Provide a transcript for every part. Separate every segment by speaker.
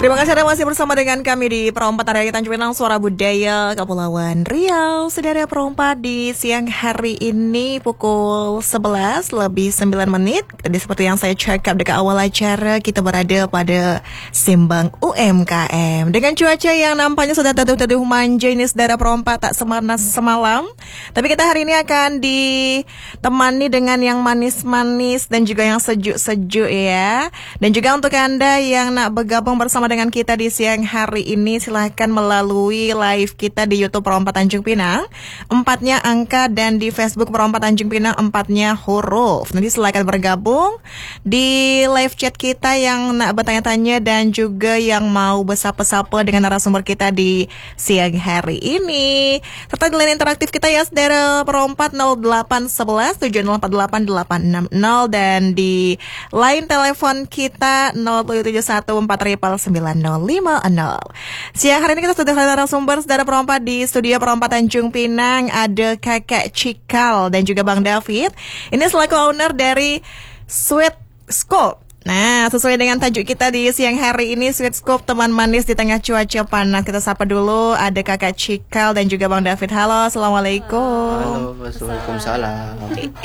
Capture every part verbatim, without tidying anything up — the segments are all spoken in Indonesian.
Speaker 1: Terima kasih Anda masih bersama dengan kami di Perompat Area Tanjung Pinang, Suara Budaya Kepulauan Riau. Saudara Perompat di siang hari ini pukul sebelas lebih sembilan menit. Tadi seperti yang saya cakap dekat awal acara, kita berada pada Simbang U M K M. Dengan cuaca yang nampaknya sudah teduh-teduh manja ini saudara Perompat, tak semanas semalam. Tapi kita hari ini akan ditemani dengan yang manis-manis dan juga yang sejuk-sejuk ya. Dan juga untuk Anda yang nak bergabung bersama dengan kita di siang hari ini, silahkan melalui live kita di YouTube Perompat Tanjung Pinang, empatnya angka, dan di Facebook Perompat Tanjung Pinang, empatnya huruf. Nanti silahkan bergabung di live chat kita yang nak bertanya-tanya dan juga yang mau bersapa-sapa dengan narasumber kita di siang hari ini. Serta di line interaktif kita ya saudara Perompat nol delapan satu satu tujuh nol empat delapan delapan enam nol dan di line telepon kita nol tujuh tujuh satu empat sembilan nol lima nol. Siang hari ini kita sudah ada narasumber saudara Perompat di studio Perompat Tanjung Pinang. Ada Kakak Cikal dan juga Bang David. Ini selaku owner dari Sweet Scope. Nah, sesuai dengan tajuk kita di siang hari ini, Sweet Scope, teman manis di tengah cuaca panas. Kita sapa dulu, ada Kakak Cikal dan juga Bang David. Halo, Assalamualaikum.
Speaker 2: Halo, Waalaikumsalam.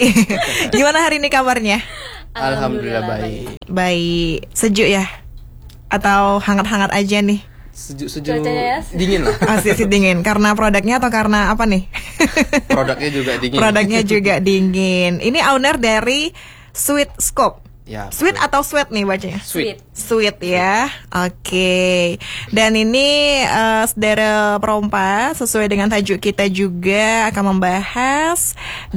Speaker 1: Gimana hari ini kabarnya?
Speaker 2: Alhamdulillah baik.
Speaker 1: Baik, sejuk ya? Atau hangat-hangat aja nih?
Speaker 2: Sejuk-sejuk, dingin lah.
Speaker 1: Asli sih dingin, karena produknya atau karena apa nih?
Speaker 2: Produknya juga dingin.
Speaker 1: Produknya juga dingin. Ini owner dari Sweet Scope.
Speaker 2: Ya,
Speaker 1: sweet betul. Atau sweat nih bacanya?
Speaker 2: Sweet.
Speaker 1: Sweet ya. Oke. Okay. Dan ini uh, saudara Perompat, sesuai dengan tajuk kita juga akan membahas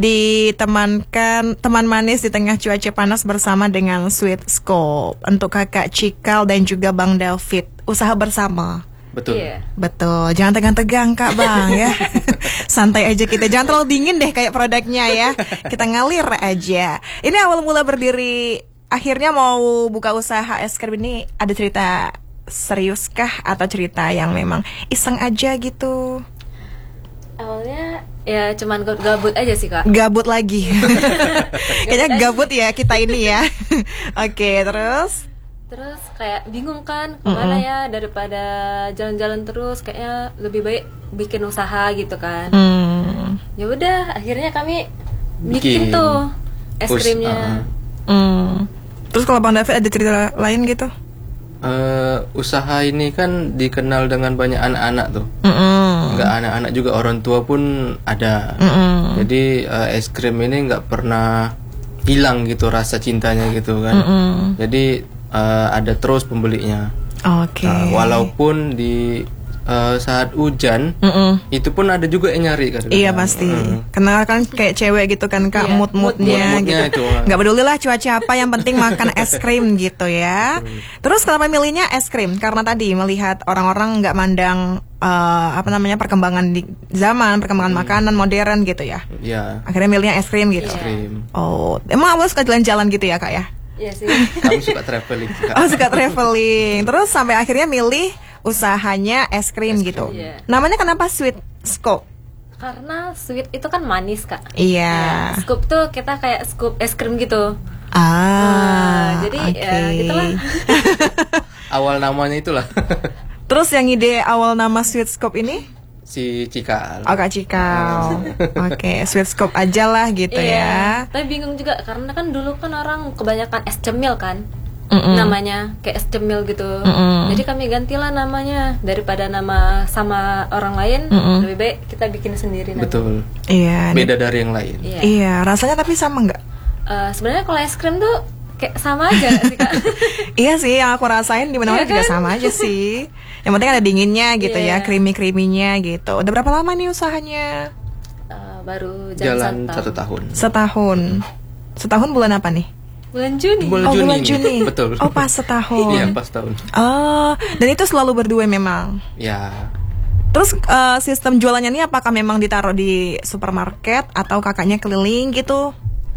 Speaker 1: ditemankan teman manis di tengah cuaca panas bersama dengan Sweet Scope. Untuk Kakak Cikal dan juga Bang David, usaha bersama.
Speaker 2: Betul.
Speaker 1: Yeah. Betul. Jangan tegang-tegang Kak Bang ya. Santai aja kita. Jangan terlalu dingin deh kayak produknya ya. Kita ngalir aja. Ini awal mula berdiri, akhirnya mau buka usaha es krim ini, ada cerita serius kah atau cerita yang memang iseng aja gitu?
Speaker 3: Awalnya ya cuman gabut aja sih Kak.
Speaker 1: Gabut lagi. Kayaknya gabut ya kita ini ya. Oke, terus?
Speaker 3: Terus kayak bingung kan kemana mm-hmm. ya, daripada jalan-jalan terus, kayaknya lebih baik bikin usaha gitu kan. Mm. Ya udah, akhirnya kami bikin, bikin tuh es krimnya.
Speaker 1: Uh. Mm. Terus kalau Bang David ada cerita lain gitu?
Speaker 2: Uh, usaha ini kan dikenal dengan banyak anak-anak tuh. Mm-mm. Nggak anak-anak juga, orang tua pun ada. Mm-mm. Jadi uh, es krim ini nggak pernah hilang gitu rasa cintanya gitu kan. Mm-mm. Jadi uh, ada terus pembelinya. Oke. Okay. Uh, walaupun di Uh, saat hujan, Mm-mm. itu pun ada juga yang nyari kan.
Speaker 1: Iya pasti. Mm. Karena kan kayak cewek gitu kan Kak, yeah. mood-moodnya mood, gitu. Gak peduli lah cuaca apa, yang penting makan es krim gitu ya. Terus kenapa milihnya es krim? Karena tadi melihat orang-orang nggak mandang uh, apa namanya perkembangan di zaman, perkembangan hmm. makanan modern gitu ya.
Speaker 2: Iya. Yeah.
Speaker 1: Akhirnya milihnya es krim gitu.
Speaker 2: Es krim.
Speaker 1: Oh, emang awal suka jalan-jalan gitu ya Kak ya?
Speaker 3: Iya sih.
Speaker 2: Kamu suka traveling.
Speaker 1: Oh, suka traveling. Terus sampai akhirnya milih usahanya es krim gitu. Yeah. Namanya kenapa Sweet Scope?
Speaker 3: Karena sweet itu kan manis Kak.
Speaker 1: Iya. Yeah.
Speaker 3: Nah, scoop tuh kita kayak scoop es krim gitu.
Speaker 1: Ah.
Speaker 3: Nah, jadi okay. ya gitulah.
Speaker 2: Awal namanya itulah.
Speaker 1: Terus yang ide awal nama Sweet Scope ini?
Speaker 2: Si Cikal.
Speaker 1: Oh Kak Cikal. Oke, okay. Sweet Scope aja lah gitu
Speaker 3: iya.
Speaker 1: ya.
Speaker 3: Tapi bingung juga karena kan dulu kan orang kebanyakan es cemil kan. Mm-mm. Namanya kayak es cemil gitu. Mm-mm. Jadi kami gantilah namanya, daripada nama sama orang lain. Mm-mm. Lebih baik kita bikin sendiri namanya.
Speaker 2: Betul.
Speaker 1: Iya.
Speaker 2: Beda dari yang lain.
Speaker 1: Iya. Iya, rasanya tapi sama nggak?
Speaker 3: Uh, sebenarnya kalau es krim tuh kayak sama aja sih Kak.
Speaker 1: Iya sih, yang aku rasain di mana-mana juga kan? Sama aja sih. Yang penting ada dinginnya gitu yeah. ya, creamy-creaminya gitu. Udah berapa lama nih usahanya?
Speaker 3: Uh, baru jalan,
Speaker 2: jalan satu tahun.
Speaker 1: Setahun. Setahun bulan apa nih?
Speaker 3: Bulan Juni.
Speaker 2: Bulan
Speaker 1: oh,
Speaker 2: Juni.
Speaker 1: bulan Juni.
Speaker 2: Betul.
Speaker 1: Oh, pas setahun.
Speaker 2: Iya, pas tahun.
Speaker 1: Oh, dan itu selalu berdua memang.
Speaker 2: Ya.
Speaker 1: Terus uh, sistem jualannya ini apakah memang ditaruh di supermarket atau kakaknya keliling gitu?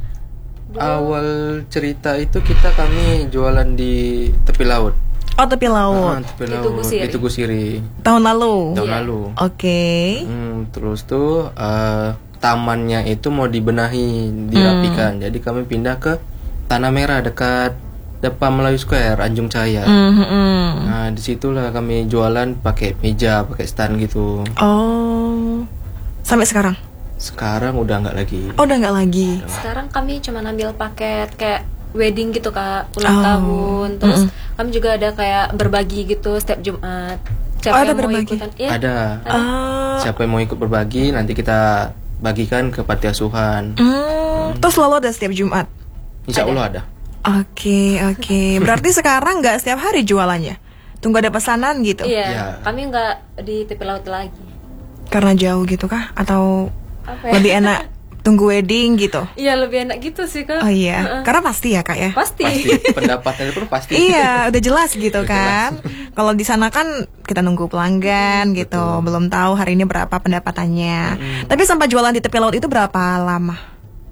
Speaker 2: Awal cerita itu kita kami jualan di tepi laut.
Speaker 1: Oh, tepi laut.
Speaker 2: Ah, tepi laut. Di Tugu Siri. Di Tugu Siri.
Speaker 1: Tahun lalu.
Speaker 2: Tahun
Speaker 3: yeah.
Speaker 2: lalu.
Speaker 1: Oke. Okay.
Speaker 2: Hmm, terus tuh uh, tamannya itu mau dibenahi, dirapikan. Hmm. Jadi kami pindah ke Tanah Merah dekat depan Melayu Square, Anjung Cahaya.
Speaker 1: Mm-hmm.
Speaker 2: Nah, disitulah kami jualan pakai meja, pakai stand gitu.
Speaker 1: Oh, sampai sekarang?
Speaker 2: Sekarang udah nggak lagi.
Speaker 1: Oh, udah nggak lagi.
Speaker 3: Sekarang kami cuma ambil paket kayak wedding gitu Kak, ulang
Speaker 1: Oh.
Speaker 3: tahun. Terus
Speaker 1: Mm-mm.
Speaker 3: kami juga ada kayak berbagi gitu setiap Jumat. Siapa
Speaker 1: Oh, ada
Speaker 3: yang mau
Speaker 1: berbagi?
Speaker 3: ikutan? Iya.
Speaker 2: Ada.
Speaker 1: Oh,
Speaker 2: Siapa yang mau ikut berbagi, nanti kita bagikan ke panti asuhan.
Speaker 1: hmm, terus selalu ada setiap Jumat.
Speaker 2: Insya Allah ada.
Speaker 1: Oke, oke. Berarti sekarang nggak setiap hari jualannya? Tunggu ada pesanan gitu?
Speaker 3: Iya,
Speaker 2: Iya.
Speaker 3: kami nggak di tepi laut lagi.
Speaker 1: Karena jauh gitu kah? Atau
Speaker 3: Apa ya?
Speaker 1: lebih enak tunggu wedding gitu?
Speaker 3: Iya, lebih enak gitu sih Kak.
Speaker 1: Oh iya, karena pasti ya kak ya?
Speaker 3: Pasti.
Speaker 2: Pasti pendapatannya pun pasti.
Speaker 1: Iya, udah jelas gitu kan. Kalau di sana kan kita nunggu pelanggan gitu, belum tahu hari ini berapa pendapatannya. Tapi sampai jualan di tepi laut itu berapa lama?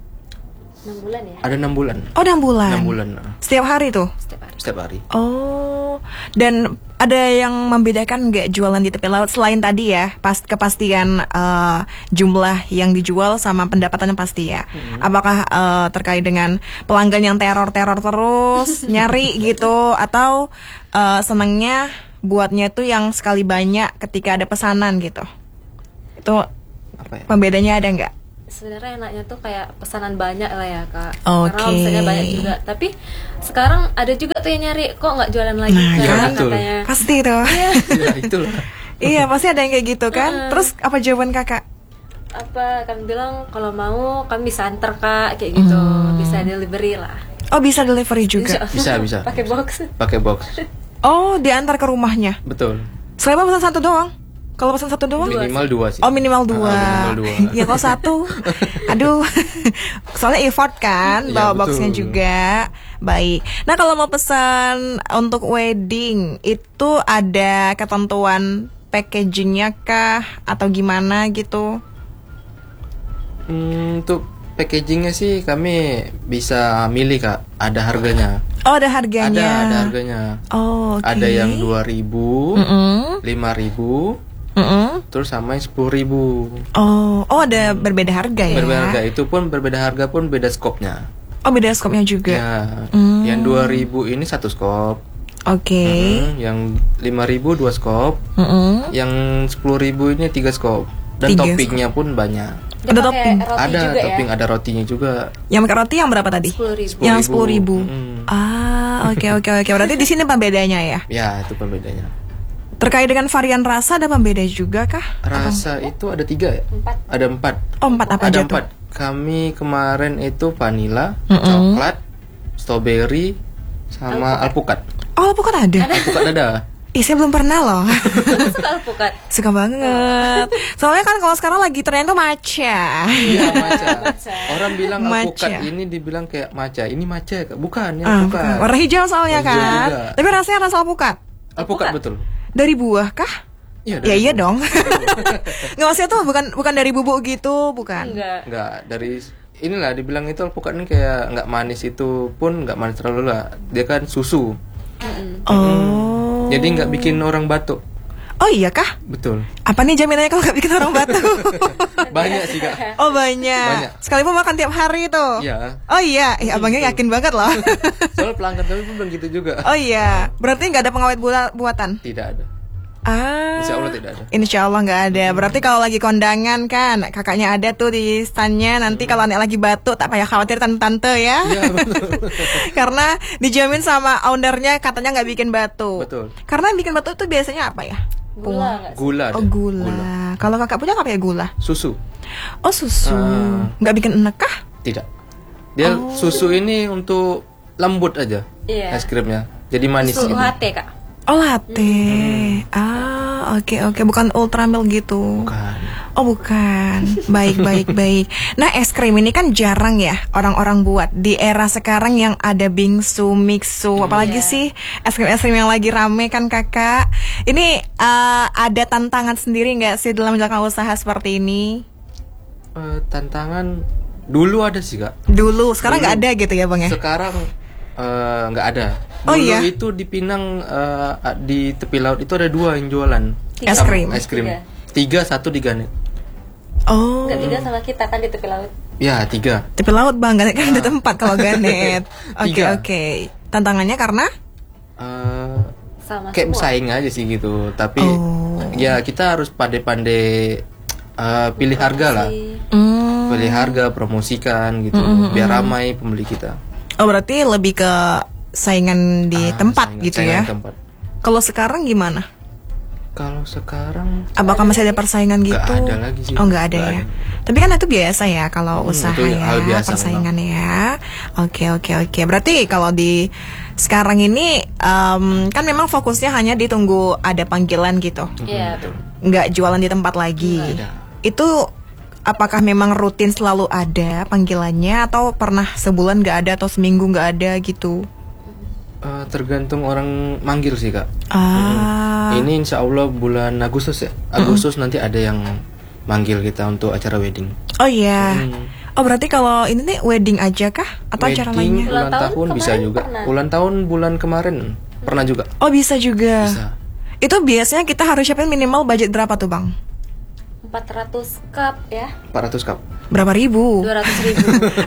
Speaker 3: enam bulan ya,
Speaker 2: Ada enam bulan.
Speaker 1: Oh, enam bulan.
Speaker 2: Enam bulan. nah.
Speaker 1: Setiap hari tuh.
Speaker 3: setiap hari.
Speaker 2: Setiap hari.
Speaker 1: Oh, dan ada yang membedakan nggak jualan di tepi laut selain tadi ya, pas kepastian eh, jumlah yang dijual sama pendapatannya pasti ya. Apakah eh, terkait dengan pelanggan yang teror-teror terus nyari gitu, atau eh, senangnya buatnya tuh yang sekali banyak ketika ada pesanan gitu? Itu
Speaker 2: Apa ya?
Speaker 1: pembedanya ada nggak?
Speaker 3: Sebenarnya enaknya tuh kayak pesanan banyak lah ya Kak.
Speaker 1: Oke.
Speaker 3: Karena misalnya banyak juga. Tapi sekarang ada juga tuh yang nyari, kok nggak jualan lagi
Speaker 1: Nah,
Speaker 3: Kak,
Speaker 2: iya, betul.
Speaker 3: katanya.
Speaker 1: Pasti tuh.
Speaker 2: Ya itulah.
Speaker 1: Iya, pasti ada yang kayak gitu kan. Terus apa jawaban kakak?
Speaker 3: Apa kami bilang kalau mau kami bisa antar Kak kayak gitu, bisa delivery lah.
Speaker 1: Oh, bisa delivery juga.
Speaker 2: Bisa, bisa.
Speaker 3: Pakai box.
Speaker 2: Pakai box.
Speaker 1: Oh, diantar ke rumahnya.
Speaker 2: Betul.
Speaker 1: Selama pesan satu doang? Kalau pesan satu doang?
Speaker 2: Minimal dua sih.
Speaker 1: Oh, minimal dua.
Speaker 2: Ah, minimal dua.
Speaker 1: Ya kalau satu, aduh, soalnya effort kan,
Speaker 2: Iya,
Speaker 1: bawa
Speaker 2: betul.
Speaker 1: boxnya juga. Baik. Nah, kalau mau pesan untuk wedding itu ada ketentuan packagingnya kah atau gimana gitu?
Speaker 2: Hmm, untuk packagingnya sih kami bisa milih Kak. Ada harganya.
Speaker 1: Oh, ada harganya.
Speaker 2: Ada, ada harganya.
Speaker 1: Oh, oke.
Speaker 2: Ada yang dua ribu,
Speaker 1: Mm-mm.
Speaker 2: lima ribu,
Speaker 1: Mm-mm.
Speaker 2: terus sama yang sepuluh ribu.
Speaker 1: Oh, oh ada berbeda harga ya?
Speaker 2: Berbeda harga, itu pun berbeda harga pun beda skopnya.
Speaker 1: Oh, beda skopnya juga.
Speaker 2: Ya,
Speaker 1: Hmm.
Speaker 2: yang dua ribu ini satu skop.
Speaker 1: Oke.
Speaker 2: Hmm, yang lima ribu dua skop,
Speaker 1: Mm-mm.
Speaker 2: yang sepuluh ribu ini tiga skop. Dan
Speaker 1: Tiga
Speaker 2: toppingnya pun banyak.
Speaker 3: Dia
Speaker 1: Ada
Speaker 3: pakai
Speaker 1: topping.
Speaker 3: roti
Speaker 2: Ada
Speaker 3: juga
Speaker 2: topping,
Speaker 3: ya.
Speaker 2: ada rotinya juga.
Speaker 1: Yang pakai roti yang berapa tadi?
Speaker 3: sepuluh ribu.
Speaker 1: Yang sepuluh ribu.
Speaker 2: Mm.
Speaker 1: Ah, oke oke oke. Berarti di sini pembedanya ya.
Speaker 2: Ya, itu pembedanya.
Speaker 1: Terkait dengan varian rasa ada pembeda juga kah?
Speaker 2: Rasa itu ada tiga ya?
Speaker 3: Empat.
Speaker 2: Ada empat.
Speaker 1: Oh, empat apa
Speaker 2: Ada
Speaker 1: aja
Speaker 2: empat.
Speaker 1: tuh?
Speaker 2: Kami kemarin itu vanilla,
Speaker 1: Mm-mm.
Speaker 2: coklat, strawberry, sama alpukat.
Speaker 1: Oh, bukan ada.
Speaker 2: Alpukat ada.
Speaker 1: Ih, saya belum pernah loh.
Speaker 3: Suka alpukat.
Speaker 1: Suka banget. Soalnya kan kalau sekarang lagi tren tuh matcha.
Speaker 2: Iya, maca. Orang bilang
Speaker 1: Matcha.
Speaker 2: alpukat ini dibilang kayak maca. Ini maca ya, Kak? Bukan, ya
Speaker 1: Ah,
Speaker 2: alpukat.
Speaker 1: bukan. Warna hijau soalnya
Speaker 2: Warna hijau
Speaker 1: kan.
Speaker 2: juga.
Speaker 1: Tapi rasanya rasa alpukat.
Speaker 2: Alpukat betul.
Speaker 1: Dari buah kah?
Speaker 2: Iya,
Speaker 1: Ya
Speaker 2: dari
Speaker 1: iya
Speaker 2: buah.
Speaker 1: dong. Nggak, maksudnya tuh bukan bukan dari bubuk gitu, bukan.
Speaker 3: Enggak.
Speaker 2: Enggak, dari inilah dibilang itu alpukat ini kayak nggak manis, itu pun nggak manis terlalu lah. Dia kan susu.
Speaker 1: Oh.
Speaker 2: Jadi nggak bikin orang batuk.
Speaker 1: Oh iya kah?
Speaker 2: Betul.
Speaker 1: Apa nih jaminannya kalau nggak bikin orang batuk?
Speaker 2: Banyak sih, Kak.
Speaker 1: Oh banyak.
Speaker 2: Banyak.
Speaker 1: Sekalipun makan tiap hari tuh.
Speaker 2: Iya.
Speaker 1: Oh iya, eh, abangnya yakin banget loh.
Speaker 2: Soalnya pelanggan kami pun begitu juga.
Speaker 1: Oh iya, berarti nggak ada pengawet bula- buatan?
Speaker 2: Tidak ada.
Speaker 1: Ah.
Speaker 2: Insya Allah tidak ada.
Speaker 1: Insya Allah nggak ada. Berarti kalau lagi kondangan kan, kakaknya ada tuh di standnya. Nanti kalau anak lagi batuk, tak payah khawatir tante-tante ya.
Speaker 2: Iya, betul.
Speaker 1: Karena dijamin sama ownernya katanya nggak bikin batuk.
Speaker 2: Betul.
Speaker 1: Karena yang bikin batuk itu biasanya apa ya?
Speaker 3: Gula nggak sih?
Speaker 2: Gula ada.
Speaker 1: Oh gula. Kalau kakak punya apa ya gula?
Speaker 2: Susu.
Speaker 1: Oh susu.
Speaker 2: Ah.
Speaker 1: Nggak bikin enek kah?
Speaker 2: Tidak. Dia susu ini untuk lembut aja.
Speaker 3: Iya.
Speaker 2: Es krimnya. Jadi manis
Speaker 3: Susu
Speaker 2: gitu.
Speaker 3: U H T Kak.
Speaker 1: Oh latte. Ah oke oke. Bukan ultra milk gitu.
Speaker 2: Bukan.
Speaker 1: Oh bukan. Baik baik baik. Nah es krim ini kan jarang ya orang-orang buat di era sekarang yang ada bingsu, mixu, apalagi
Speaker 3: Iya.
Speaker 1: sih es krim es krim yang lagi rame kan kakak. Ini eh, ada tantangan sendiri nggak sih dalam menjalankan usaha seperti ini?
Speaker 2: Eh, tantangan dulu ada sih, Kak.
Speaker 1: Dulu, sekarang nggak
Speaker 2: Dulu.
Speaker 1: ada gitu ya bang ya?
Speaker 2: Sekarang eh, nggak ada.
Speaker 1: Oh,
Speaker 2: Dulu
Speaker 1: iya?
Speaker 2: itu di Pinang, eh, di tepi laut itu ada dua yang jualan
Speaker 1: Es
Speaker 2: Sama-
Speaker 1: krim?
Speaker 2: Es krim.
Speaker 3: Tiga.
Speaker 2: Tiga, satu di Ganet.
Speaker 1: Oh.
Speaker 3: Enggak tiga sama kita kan di tepi laut.
Speaker 2: Ya, tiga.
Speaker 1: Tepi laut bang, Ganet kan ada tempat kalau Ganet. Oke
Speaker 2: Tiga.
Speaker 1: oke. Tantangannya karena
Speaker 2: uh,
Speaker 3: Sama
Speaker 2: kayak
Speaker 3: semua.
Speaker 2: bersaing aja sih gitu. Tapi
Speaker 1: Oh.
Speaker 2: ya kita harus pandai-pandai uh, pilih harga lah.
Speaker 1: Hmm.
Speaker 2: Pilih harga, promosikan gitu, biar ramai pembeli kita.
Speaker 1: Oh berarti lebih ke saingan di
Speaker 2: Ah,
Speaker 1: tempat
Speaker 2: saingan-
Speaker 1: gitu
Speaker 2: saingan
Speaker 1: ya.
Speaker 2: tempat.
Speaker 1: Kalau sekarang gimana?
Speaker 2: Kalau sekarang
Speaker 1: Apakah masih ada persaingan gitu?
Speaker 2: Nggak ada lagi sih.
Speaker 1: Oh nggak ada
Speaker 2: Nggak
Speaker 1: ya.
Speaker 2: ada.
Speaker 1: Tapi kan itu biasa ya kalau
Speaker 2: Hmm,
Speaker 1: usaha
Speaker 2: itu
Speaker 1: ya,
Speaker 2: hal biasa
Speaker 1: persaingan ya. Oke oke oke. Berarti kalau di sekarang ini em, kan memang fokusnya hanya ditunggu ada panggilan gitu.
Speaker 3: Iya.
Speaker 1: Nggak jualan di tempat lagi.
Speaker 2: Tidak.
Speaker 1: Itu apakah memang rutin selalu ada panggilannya atau pernah sebulan nggak ada atau seminggu nggak ada gitu?
Speaker 2: Uh, tergantung orang manggil sih kak.
Speaker 1: Ah.
Speaker 2: Ini insya Allah bulan Agustus ya. Agustus nanti ada yang manggil kita untuk acara wedding.
Speaker 1: Oh iya.
Speaker 2: Hmm.
Speaker 1: Oh berarti kalau ini nih wedding aja kah atau acara
Speaker 2: Wedding,
Speaker 1: lainnya?
Speaker 2: ulang
Speaker 3: Ulang tahun
Speaker 2: tahun bisa
Speaker 3: kemarin
Speaker 2: juga.
Speaker 3: pernah.
Speaker 2: Ulang tahun bulan kemarin pernah juga.
Speaker 1: Oh bisa juga.
Speaker 2: Bisa.
Speaker 1: Itu biasanya kita harus siapin minimal budget berapa tuh bang?
Speaker 3: empat ratus cup ya.
Speaker 2: empat ratus cup.
Speaker 1: Berapa ribu?
Speaker 3: dua ratus ribu.